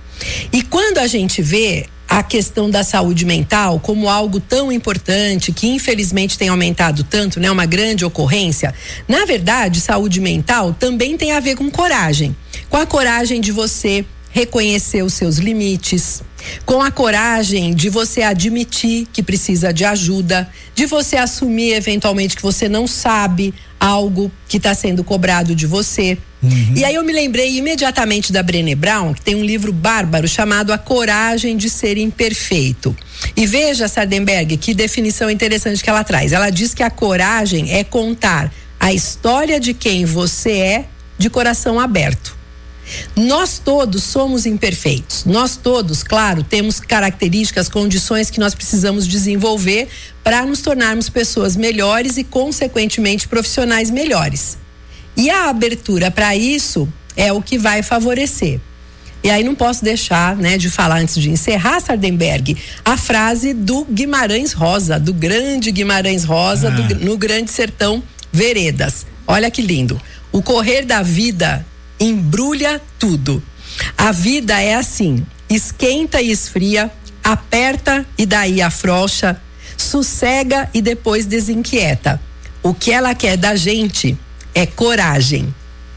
E quando a gente vê a questão da saúde mental como algo tão importante, que infelizmente tem aumentado tanto, né? Uma grande ocorrência. Na verdade, saúde mental também tem a ver com coragem. Com a coragem de você reconhecer os seus limites, com a coragem de você admitir que precisa de ajuda, de você assumir eventualmente que você não sabe algo que está sendo cobrado de você. Uhum. E aí eu me lembrei imediatamente da Brené Brown, que tem um livro bárbaro chamado A Coragem de Ser Imperfeito. E veja, Sardenberg, que definição interessante que ela traz. Ela diz que a coragem é contar a história de quem você é de coração aberto. Nós todos somos imperfeitos. Nós todos, claro, temos características, condições que nós precisamos desenvolver para nos tornarmos pessoas melhores e, consequentemente, profissionais melhores. E a abertura para isso é o que vai favorecer. E aí não posso deixar, né, de falar antes de encerrar, Sardenberg, a frase do Guimarães Rosa, do grande Guimarães Rosa, ah. do, no Grande Sertão Veredas. Olha que lindo. O correr da vida embrulha tudo. A vida é assim, esquenta e esfria, aperta e daí afrouxa, sossega e depois desinquieta. O que ela quer da gente é coragem.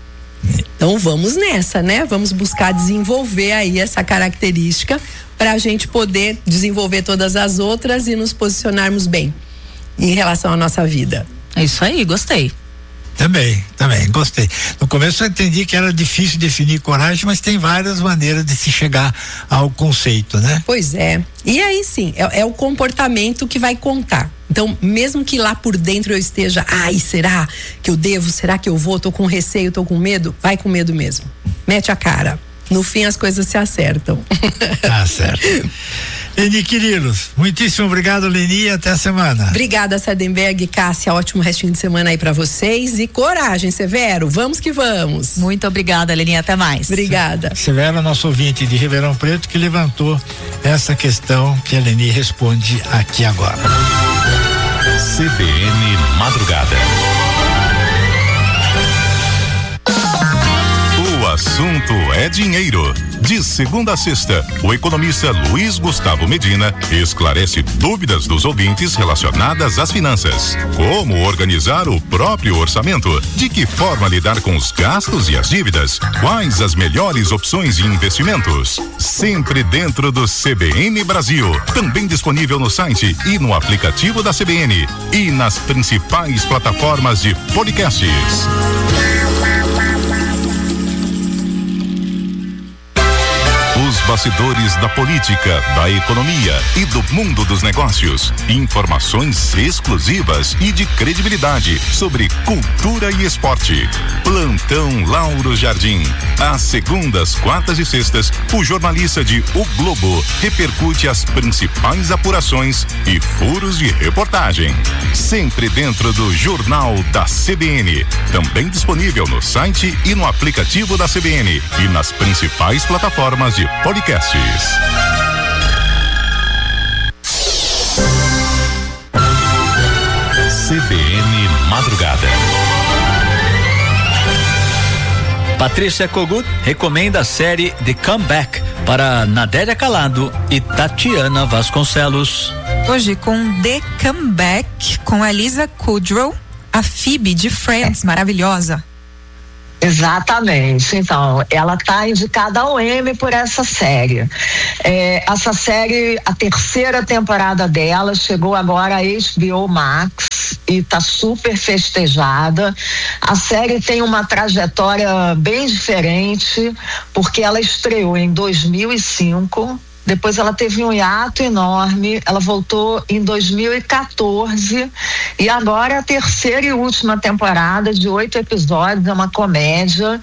Então vamos nessa, né? Vamos buscar desenvolver aí essa característica para a gente poder desenvolver todas as outras e nos posicionarmos bem em relação à nossa vida. É isso aí, gostei. Também, também, gostei. No começo eu entendi que era difícil definir coragem, mas tem várias maneiras de se chegar ao conceito, né? Pois é. E aí sim, é, é o comportamento que vai contar. Então, mesmo que lá por dentro eu esteja, ai, será que eu devo? Será que eu vou? Tô com receio, tô com medo? Vai com medo mesmo. Mete a cara. No fim as coisas se acertam. Tá certo. Leni Quirilos, muitíssimo obrigado, Leni, e até a semana. Obrigada, Sardenberg, Cássia, ótimo restinho de semana aí pra vocês e coragem, Severo, vamos que vamos. Muito obrigada, Leni, até mais. Obrigada. Severo, nosso ouvinte de Ribeirão Preto, que levantou essa questão que a Leni responde aqui agora. C B N Madrugada. O assunto é dinheiro. De segunda a sexta, o economista Luiz Gustavo Medina esclarece dúvidas dos ouvintes relacionadas às finanças. Como organizar o próprio orçamento? De que forma lidar com os gastos e as dívidas? Quais as melhores opções de investimentos? Sempre dentro do C B N Brasil. Também disponível no site e no aplicativo da C B N. E nas principais plataformas de podcasts. Os bastidores da política, da economia e do mundo dos negócios. Informações exclusivas e de credibilidade sobre cultura e esporte. Plantão Lauro Jardim. Às segundas, quartas e sextas, o jornalista de O Globo repercute as principais apurações e furos de reportagem. Sempre dentro do Jornal da C B N. Também disponível no site e no aplicativo da C B N e nas principais plataformas de podcasts. C B N Madrugada. Patrícia Patrícia Kogut recomenda a série The Comeback para Nadélia Calado e Tatiana Vasconcelos. Hoje com The Comeback, com a Lisa Kudrow, a Phoebe de Friends, maravilhosa. Exatamente, então, ela está indicada ao Emmy por essa série. É, essa série, a terceira temporada dela chegou agora a H B O Max e está super festejada. A série tem uma trajetória bem diferente, porque ela estreou em dois mil e cinco. Depois ela teve um hiato enorme, ela voltou em dois mil e quatorze e agora é a terceira e última temporada de oito episódios, é uma comédia.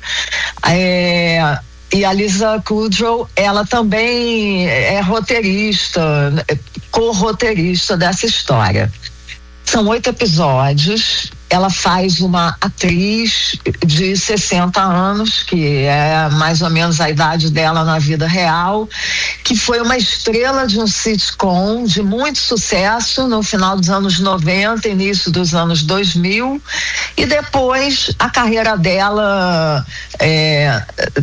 É, e a Lisa Kudrow, ela também é roteirista, co-roteirista dessa história. São oito episódios. Ela faz uma atriz de sessenta anos, que é mais ou menos a idade dela na vida real, que foi uma estrela de um sitcom de muito sucesso no final dos anos noventa, início dos anos dois mil, e depois a carreira dela é,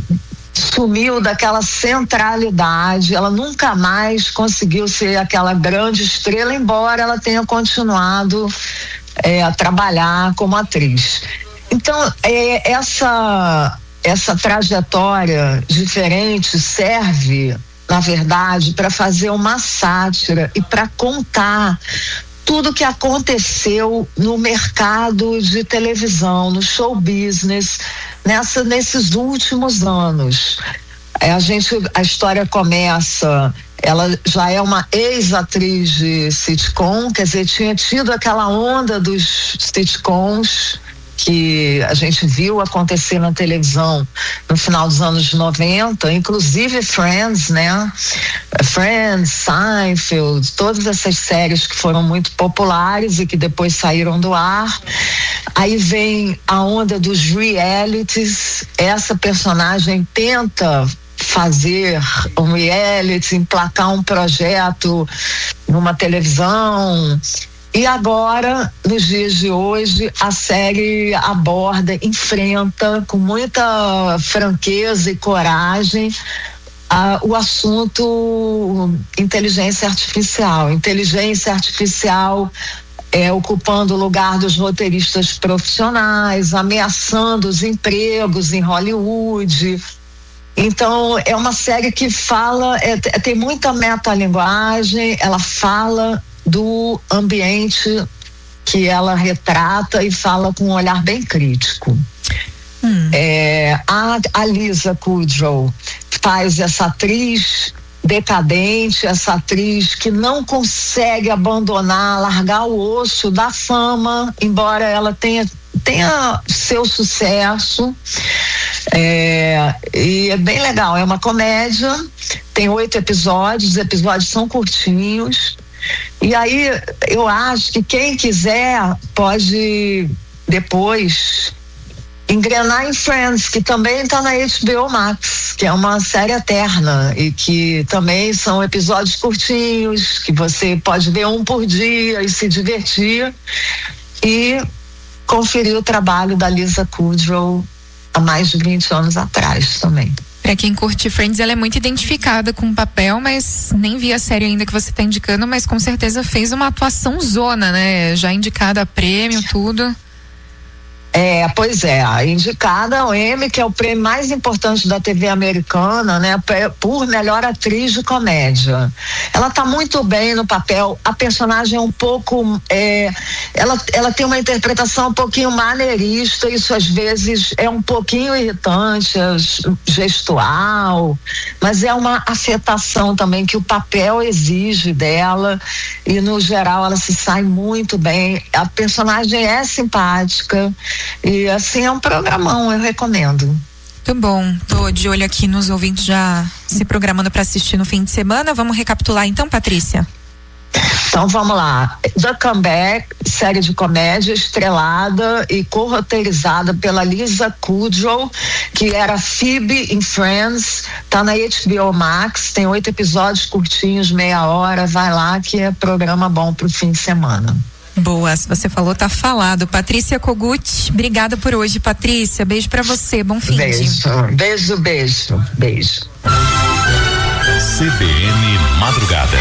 sumiu daquela centralidade, ela nunca mais conseguiu ser aquela grande estrela, embora ela tenha continuado É, a trabalhar como atriz. Então, é, essa, essa trajetória diferente serve, na verdade, para fazer uma sátira e para contar tudo que aconteceu no mercado de televisão, no show business, nessa, nesses últimos anos. É, a gente, a história começa. Ela já é uma ex-atriz de sitcom, quer dizer, tinha tido aquela onda dos sitcoms que a gente viu acontecer na televisão no final dos anos noventa, inclusive Friends, né? Friends, Seinfeld, todas essas séries que foram muito populares e que depois saíram do ar. Aí vem a onda dos realities, essa personagem tenta fazer um reality, emplacar um projeto numa televisão. E agora, nos dias de hoje, a série aborda, enfrenta com muita franqueza e coragem uh, o assunto inteligência artificial. Inteligência artificial É, ocupando o lugar dos roteiristas profissionais, ameaçando os empregos em Hollywood. Então, é uma série que fala, é, tem muita metalinguagem, ela fala do ambiente que ela retrata e fala com um olhar bem crítico. Hum. É, a, a Lisa Kudrow faz essa atriz decadente, essa atriz que não consegue abandonar, largar o osso da fama, embora ela tenha, tenha seu sucesso. É, e é bem legal, é uma comédia, tem oito episódios, os episódios são curtinhos, e aí eu acho que quem quiser pode depois engrenar em Friends, que também está na H B O Max, que é uma série eterna e que também são episódios curtinhos, que você pode ver um por dia e se divertir e conferir o trabalho da Lisa Kudrow há mais de vinte anos atrás também. Pra quem curte Friends, ela é muito identificada com o papel, mas nem vi a série ainda que você tá indicando, mas com certeza fez uma atuação zona, né? Já indicada a prêmio, tudo. É, pois é, a indicada ao Emmy, que é o prêmio mais importante da T V americana, né, por melhor atriz de comédia. Ela tá muito bem no papel, a personagem é um pouco, é, ela, ela tem uma interpretação um pouquinho maneirista, isso às vezes é um pouquinho irritante, gestual, mas é uma afetação também que o papel exige dela, e no geral ela se sai muito bem, a personagem é simpática. E assim é um programão, eu recomendo. Muito bom, tô de olho aqui nos ouvintes já se programando para assistir no fim de semana. Vamos recapitular então, Patrícia? Então vamos lá, The Comeback, série de comédia estrelada e co-roteirizada pela Lisa Kudrow, que era Phoebe em Friends, tá na H B O Max, tem oito episódios curtinhos, meia hora, vai lá que é programa bom pro fim de semana. Boa, se você falou, tá falado. Patrícia Kogut, obrigada por hoje, Patrícia. Beijo pra você, bom fim Beijo, de... beijo, beijo, beijo. C B N Madrugada.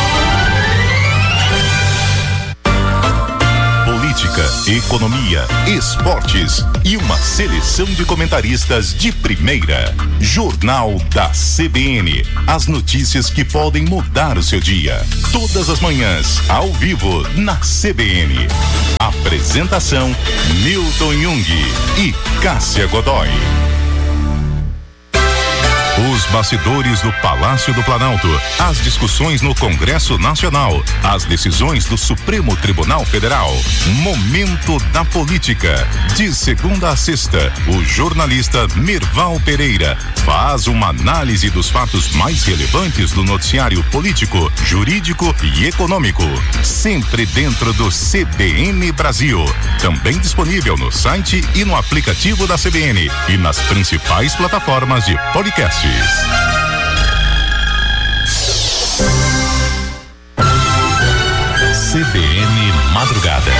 Política, economia, esportes e uma seleção de comentaristas de primeira. Jornal da C B N. As notícias que podem mudar o seu dia. Todas as manhãs, ao vivo, na C B N. Apresentação: Milton Jung e Cássia Godoy. Os bastidores do Palácio do Planalto, as discussões no Congresso Nacional, as decisões do Supremo Tribunal Federal. Momento da Política. De segunda a sexta, o jornalista Mirval Pereira faz uma análise dos fatos mais relevantes do noticiário político, jurídico e econômico. Sempre dentro do C B N Brasil. Também disponível no site e no aplicativo da C B N e nas principais plataformas de podcast. C B N Madrugada.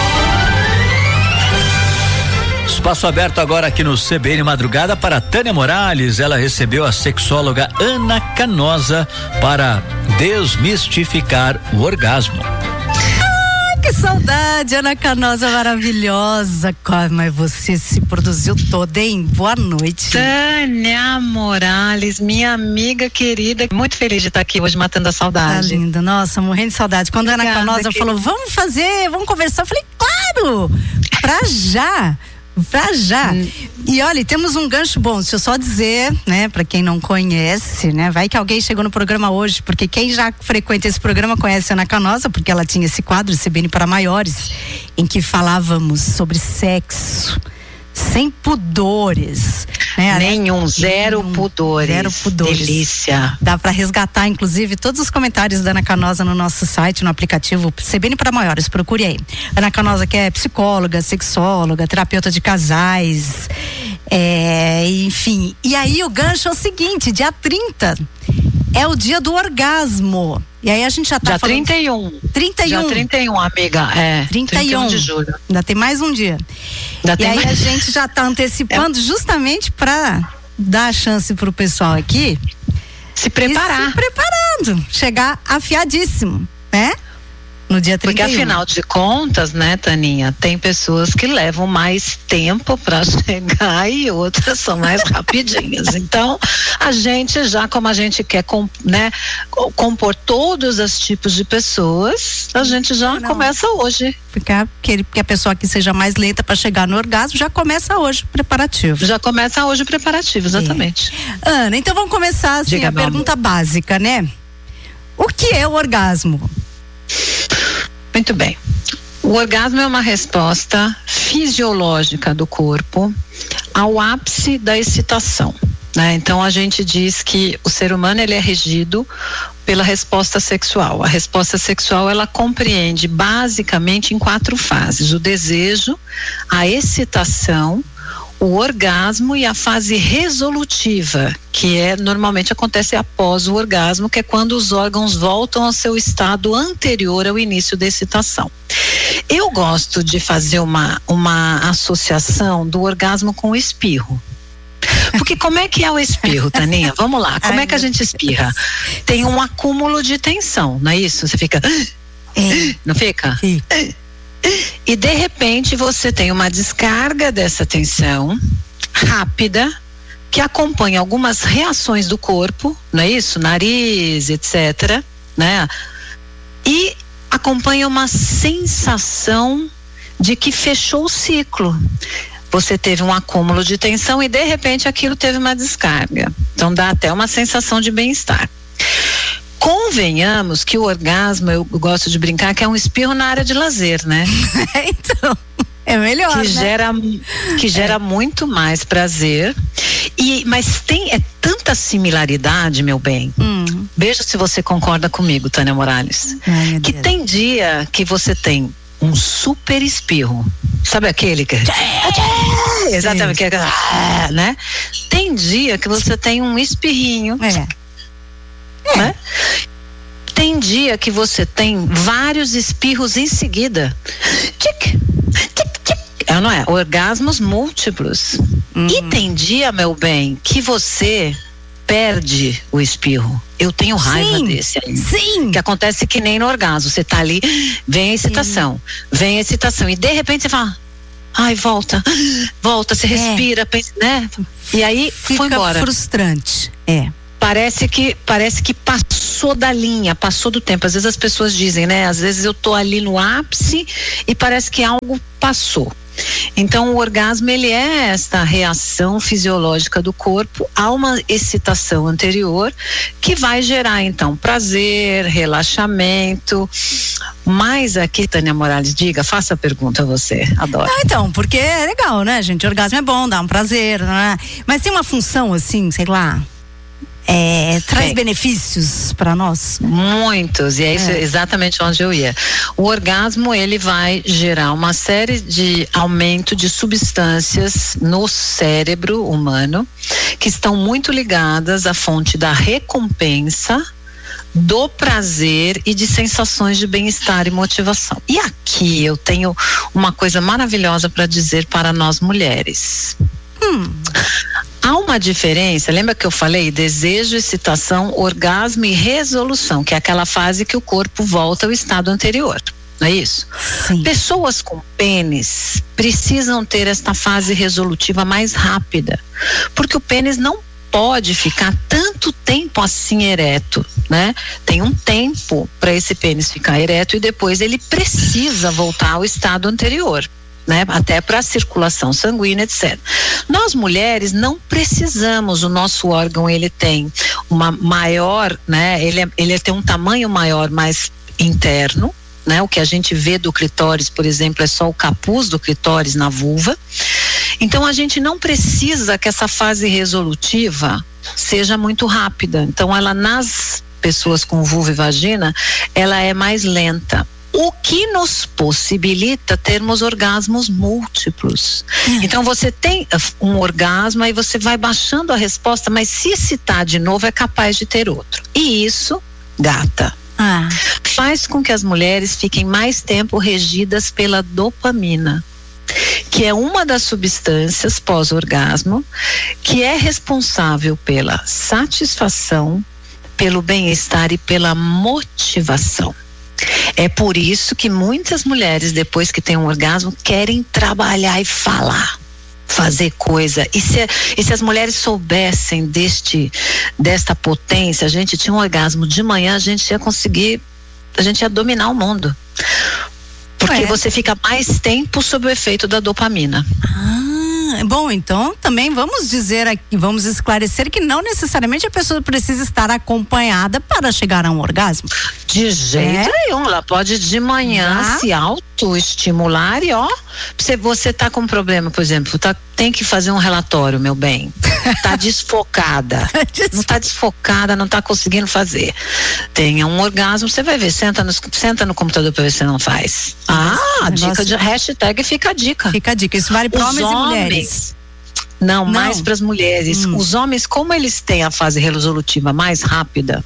Espaço aberto agora aqui no C B N Madrugada para Tânia Morales. Ela recebeu a sexóloga Ana Canosa para desmistificar o orgasmo. Que saudade, Ana Canosa maravilhosa. Mas você se produziu toda, hein? Boa noite. Tânia Morales, minha amiga querida, muito feliz de estar aqui hoje matando a saudade. Tá linda, nossa, morrendo de saudade. Quando Obrigada, a Ana Canosa querida. falou, vamos fazer, vamos conversar, eu falei, claro, pra já. Pra já. Hum. E olha, temos um gancho bom, deixa eu só dizer, né, pra quem não conhece, né, vai que alguém chegou no programa hoje, porque quem já frequenta esse programa conhece a Ana Canosa, porque ela tinha esse quadro C B N para maiores, em que falávamos sobre sexo, sem pudores, né? Nenhum, zero nenhum, pudores. Zero pudores. Delícia. Dá para resgatar, inclusive, todos os comentários da Ana Canosa no nosso site, no aplicativo C B N para maiores, procure aí. Ana Canosa, que é psicóloga, sexóloga, terapeuta de casais, é, enfim. E aí o gancho é o seguinte, dia trinta é o dia do orgasmo. E aí a gente já tá dia falando... trinta e um. trinta e um. Dia trinta e um, amiga. É. trinta e um de julho. Ainda tem mais um dia. Ainda e tem aí mais... a gente já tá antecipando é. justamente para dar a chance pro pessoal aqui se preparar. Se preparando. Chegar afiadíssimo, né? No dia trinta e um. Porque afinal de contas, né, Taninha, tem pessoas que levam mais tempo para chegar e outras são mais rapidinhas. Então, a gente já, como a gente quer, né, compor todos os tipos de pessoas, a gente já Não. começa hoje. Porque a, que a pessoa que seja mais lenta para chegar no orgasmo já começa hoje o preparativo. Já começa hoje o preparativo, exatamente. É. Ana, então vamos começar assim, Diga, a pergunta amor. básica, né? O que é o orgasmo? Muito bem. O orgasmo é uma resposta fisiológica do corpo ao ápice da excitação, né? Então a gente diz que o ser humano ele é regido pela resposta sexual. A resposta sexual ela compreende basicamente em quatro fases: o desejo, a excitação, o orgasmo e a fase resolutiva, que é normalmente acontece após o orgasmo, que é quando os órgãos voltam ao seu estado anterior ao início da excitação. Eu gosto de fazer uma, uma associação do orgasmo com o espirro. Porque como é que é o espirro, Taninha? Vamos lá, como Ai, é que a gente espirra? Tem um acúmulo de tensão, não é isso? Você fica... É. Não fica? Sim. E de repente você tem uma descarga dessa tensão rápida que acompanha algumas reações do corpo, não é isso? Nariz, etcétera, né? E acompanha uma sensação de que fechou o ciclo. Você teve um acúmulo de tensão e de repente aquilo teve uma descarga. Então dá até uma sensação de bem-estar. Convenhamos que o orgasmo, eu gosto de brincar, que é um espirro na área de lazer, né? Então, é melhor, que né? Gera, que gera é. muito mais prazer. E, mas tem é tanta similaridade, meu bem. Hum. Veja se você concorda comigo, Tânia Morales. Ai, que Deus. Tem dia que você tem um super espirro. Sabe aquele que... É. Exatamente. Que é, né? Tem dia que você tem um espirrinho. É. Né? Tem dia que você tem vários espirros em seguida. Tic, tic, tic. É, não é? Orgasmos múltiplos. Hum. E tem dia, meu bem, que você perde o espirro. Eu tenho raiva Sim, desse aí. Sim. Que acontece que nem no orgasmo. Você tá ali, vem a excitação, sim. vem a excitação. E de repente você fala, ai, volta, volta, você é. respira, pensa, né? E aí fica foi embora. Frustrante. É. Parece que, parece que passou da linha, passou do tempo. Às vezes as pessoas dizem, né? Às vezes eu tô ali no ápice e parece que algo passou. Então o orgasmo, ele é esta reação fisiológica do corpo a uma excitação anterior que vai gerar então prazer, relaxamento. Mas aqui, Tânia Morales, diga, faça a pergunta a você, adoro. Ah, então, porque é legal, né, gente? Orgasmo é bom, dá um prazer, né? Mas tem uma função assim, sei lá, É, traz Bem, benefícios para nós? Muitos, e é isso é. exatamente onde eu ia. O orgasmo, ele vai gerar uma série de aumento de substâncias no cérebro humano que estão muito ligadas à fonte da recompensa, do prazer e de sensações de bem-estar e motivação. E aqui eu tenho uma coisa maravilhosa para dizer para nós mulheres. Hum. Há uma diferença, lembra que eu falei desejo, excitação, orgasmo e resolução, que é aquela fase que o corpo volta ao estado anterior, não é isso? Sim. Pessoas com pênis precisam ter esta fase resolutiva mais rápida, porque o pênis não pode ficar tanto tempo assim ereto, né? Tem um tempo para esse pênis ficar ereto e depois ele precisa voltar ao estado anterior. Né? Até para a circulação sanguínea, etcétera. Nós mulheres não precisamos, o nosso órgão ele tem uma maior, né? Ele, é, ele tem um tamanho maior, mais interno, né? O que a gente vê do clitóris, por exemplo, é só o capuz do clitóris na vulva. Então a gente não precisa que essa fase resolutiva seja muito rápida. Então ela, nas pessoas com vulva e vagina, ela é mais lenta. O que nos possibilita termos orgasmos múltiplos. Hum. Então você tem um orgasmo, aí você vai baixando a resposta, mas se excitar de novo é capaz de ter outro. E isso, gata, ah. faz com que as mulheres fiquem mais tempo regidas pela dopamina, que é uma das substâncias pós-orgasmo que é responsável pela satisfação, pelo bem-estar e pela motivação. É por isso que muitas mulheres, depois que têm um orgasmo, querem trabalhar e falar, fazer coisa. E se, e se as mulheres soubessem deste, desta potência, a gente tinha um orgasmo de manhã, a gente ia conseguir, a gente ia dominar o mundo. Porque é. você fica mais tempo sob o efeito da dopamina. Ah, bom, então também vamos dizer aqui, vamos esclarecer que não necessariamente a pessoa precisa estar acompanhada para chegar a um orgasmo. De jeito é. nenhum, ela pode de manhã ah. se autoestimular e ó, se você tá com problema, por exemplo, tá, tem que fazer um relatório, meu bem, tá desfocada, não tá desfocada, não tá conseguindo fazer, tenha um orgasmo, você vai ver, senta no, senta no computador para ver se não faz. Ah, a dica de hashtag fica a dica. Fica a dica, isso vale para homens, homens e mulheres. Não, não. mais para as mulheres. Hum. Os homens, como eles têm a fase resolutiva mais rápida,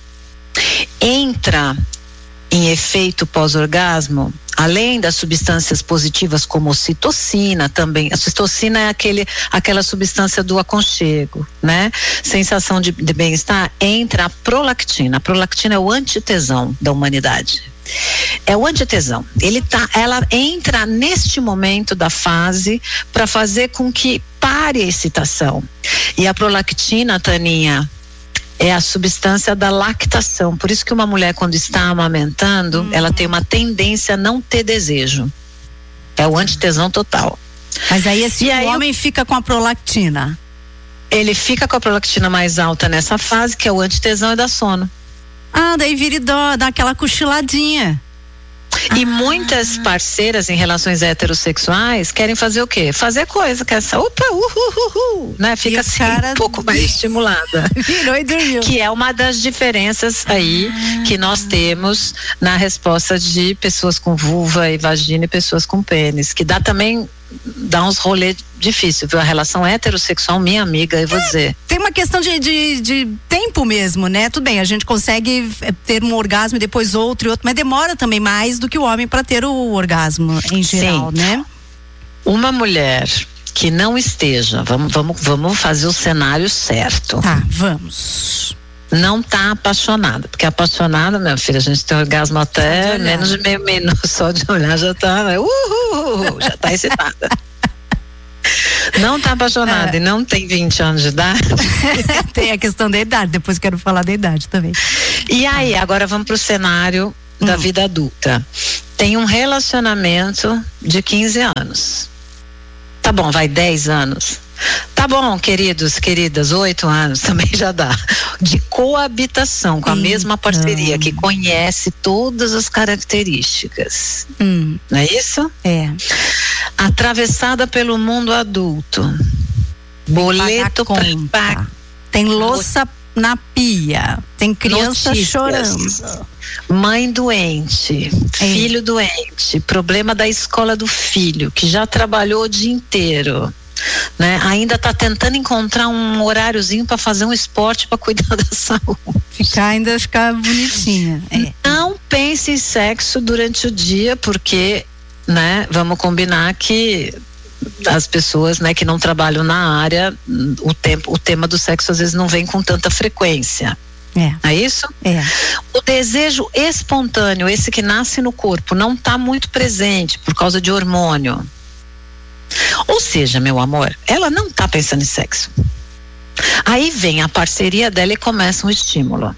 entra em efeito pós-orgasmo, além das substâncias positivas como ocitocina também. A ocitocina é aquele, aquela substância do aconchego, né? Sensação de, de bem-estar. Entra a prolactina. A prolactina é o antitesão da humanidade. É o antitesão. Ele tá, ela entra neste momento da fase para fazer com que pare a excitação. E a prolactina, Taninha, é a substância da lactação. Por isso que uma mulher, quando está amamentando, hum. ela tem uma tendência a não ter desejo. É o antitesão total. Mas aí esse aí, homem fica com a prolactina. Ele fica com a prolactina mais alta nessa fase, que é o antitesão e dá sono. Ah, daí vira e dó, dá aquela cochiladinha. E ah. muitas parceiras em relações heterossexuais querem fazer o quê? Fazer coisa, que essa, opa, uhuhuhu, né? Fica assim, cara... um pouco mais estimulada. Virou e dormiu. Que é uma das diferenças aí ah. que nós temos na resposta de pessoas com vulva e vagina e pessoas com pênis, que dá também dá uns rolê difícil, viu? A relação heterossexual, minha amiga, eu vou é, dizer. Tem uma questão de, de, de tempo mesmo, né? Tudo bem, a gente consegue ter um orgasmo e depois outro e outro, mas demora também mais do que o homem para ter o orgasmo em geral, Sim. né? Uma mulher que não esteja, vamos, vamos, vamos fazer o cenário certo. Tá, vamos. Não tá apaixonada, porque apaixonada, minha filha, a gente tem orgasmo até de menos de meio minuto, só de olhar já tá, uhul, já tá excitada. Não tá apaixonada é. e não tem vinte anos de idade. Tem a questão da idade, depois quero falar da idade também. E aí, agora vamos pro cenário hum. da vida adulta. Tem um relacionamento de quinze anos. Tá bom, vai dez anos. Tá bom, queridos, queridas, oito anos também já dá. De coabitação com a então. mesma parceria, que conhece todas as características. Hum. Não é isso? É. Atravessada pelo mundo adulto. Boleto para pagar. Tem louça na pia. Tem criança Notícias. chorando. Mãe doente, é. filho doente, problema da escola do filho, que já trabalhou o dia inteiro. Né? Ainda está tentando encontrar um horáriozinho para fazer um esporte para cuidar da saúde. Ficar ainda ficar bonitinha. É. Não pense em sexo durante o dia, porque, né, vamos combinar que as pessoas, né, que não trabalham na área, o tempo, o tema do sexo às vezes não vem com tanta frequência. É. É isso? É. O desejo espontâneo, esse que nasce no corpo, não está muito presente por causa de hormônio. Ou seja, meu amor, ela não tá pensando em sexo. Aí vem a parceria dela e começa um estímulo.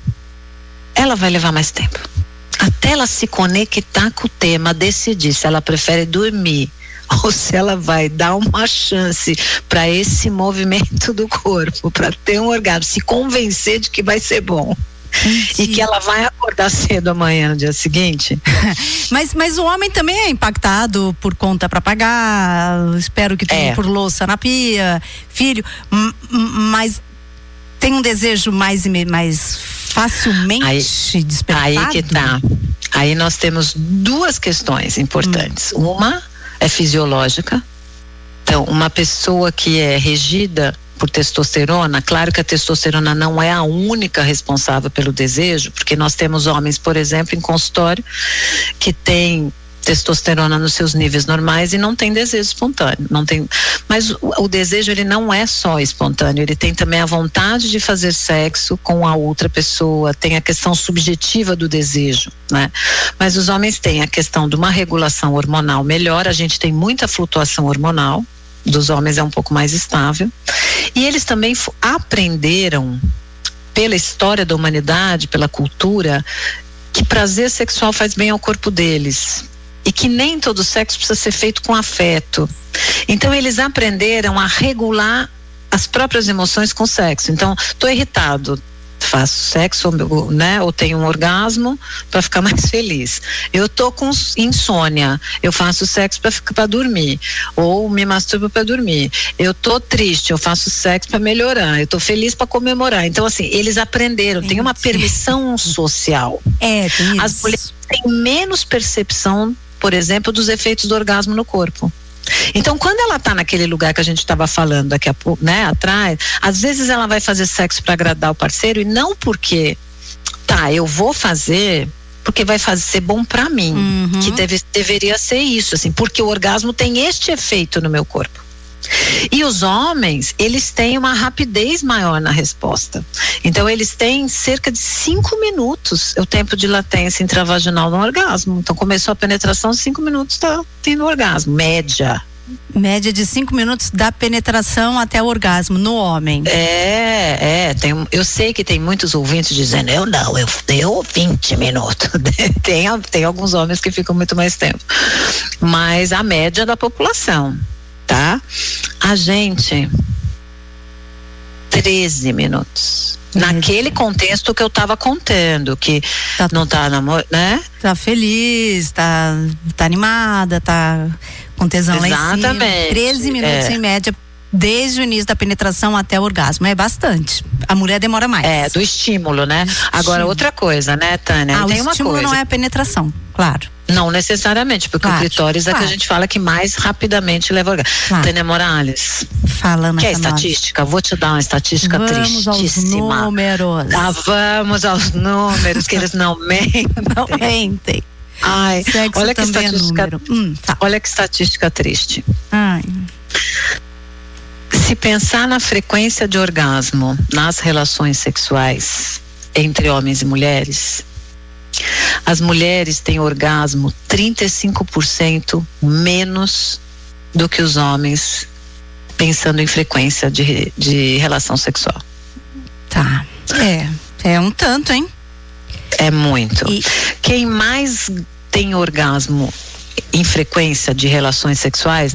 Ela vai levar mais tempo. Até ela se conectar com o tema, decidir se ela prefere dormir ou se ela vai dar uma chance para esse movimento do corpo, para ter um orgasmo, se convencer de que vai ser bom. Sim. E que ela vai acordar cedo amanhã no dia seguinte. mas, mas o homem também é impactado por conta para pagar, espero que tenha é. por louça na pia, filho, m- mas tem um desejo mais, mais facilmente aí, despertado? Aí que tá. Aí nós temos duas questões importantes. Hum. Uma é fisiológica. Então, uma pessoa que é regida por testosterona, claro que a testosterona não é a única responsável pelo desejo, porque nós temos homens, por exemplo, em consultório, que tem testosterona nos seus níveis normais e não tem desejo espontâneo, não tem, mas o, o desejo ele não é só espontâneo, ele tem também a vontade de fazer sexo com a outra pessoa, tem a questão subjetiva do desejo, né? Mas os homens têm a questão de uma regulação hormonal melhor, a gente tem muita flutuação hormonal, dos homens é um pouco mais estável, e eles também f- aprenderam pela história da humanidade, pela cultura, que prazer sexual faz bem ao corpo deles e que nem todo sexo precisa ser feito com afeto. Então eles aprenderam a regular as próprias emoções com sexo. Então, tô irritado, faço sexo, né, ou tenho um orgasmo para ficar mais feliz. Eu tô com insônia, eu faço sexo para ficar para dormir, ou me masturbo para dormir. Eu tô triste, eu faço sexo para melhorar. Eu tô feliz para comemorar. Então assim, eles aprenderam, tem uma permissão social. É, tem isso. As mulheres têm menos percepção, por exemplo, dos efeitos do orgasmo no corpo. Então, quando ela tá naquele lugar que a gente estava falando daqui a pouco, né, atrás, às vezes ela vai fazer sexo para agradar o parceiro e não porque, tá, eu vou fazer porque vai fazer ser bom para mim, uhum. que deve, deveria ser isso, assim, porque o orgasmo tem este efeito no meu corpo. E os homens, eles têm uma rapidez maior na resposta. Então, eles têm cerca de cinco minutos o tempo de latência intravaginal no orgasmo. Então, começou a penetração, cinco minutos está tendo orgasmo, média. Média de cinco minutos da penetração até o orgasmo no homem. É, é. Tem, eu sei que tem muitos ouvintes dizendo, eu não, eu deu vinte minutos. tem, tem alguns homens que ficam muito mais tempo. Mas a média da população. Tá? A gente treze minutos. Naquele contexto que eu tava contando, que tá, não tá namorando, né? Tá feliz, tá, tá animada, tá com tesão lá em cima. Exatamente. treze minutos é. em média, desde o início da penetração até o orgasmo. É bastante. A mulher demora mais. É, do estímulo, né? Agora, outra coisa, né, Tânia? Ah, tem o uma estímulo coisa. não é a penetração, claro. Não necessariamente, porque Claro, o clitóris claro. é que a gente fala que mais rapidamente leva ao orgasmo. Claro. Tânia Morales, Fala, Ana quer Canosa. estatística? Vou te dar uma estatística Vamos aos tristíssima. números. Ah, vamos aos números, que eles não mentem. Não mentem. Ai, Sexo olha que também é estatística, número. Hum, tá. olha que estatística triste. Ai. Se pensar na frequência de orgasmo nas relações sexuais entre homens e mulheres, as mulheres têm orgasmo trinta e cinco por cento menos do que os homens, pensando em frequência de, de relação sexual. Tá. É. É um tanto, hein? É muito. E- Quem mais tem orgasmo em frequência de relações sexuais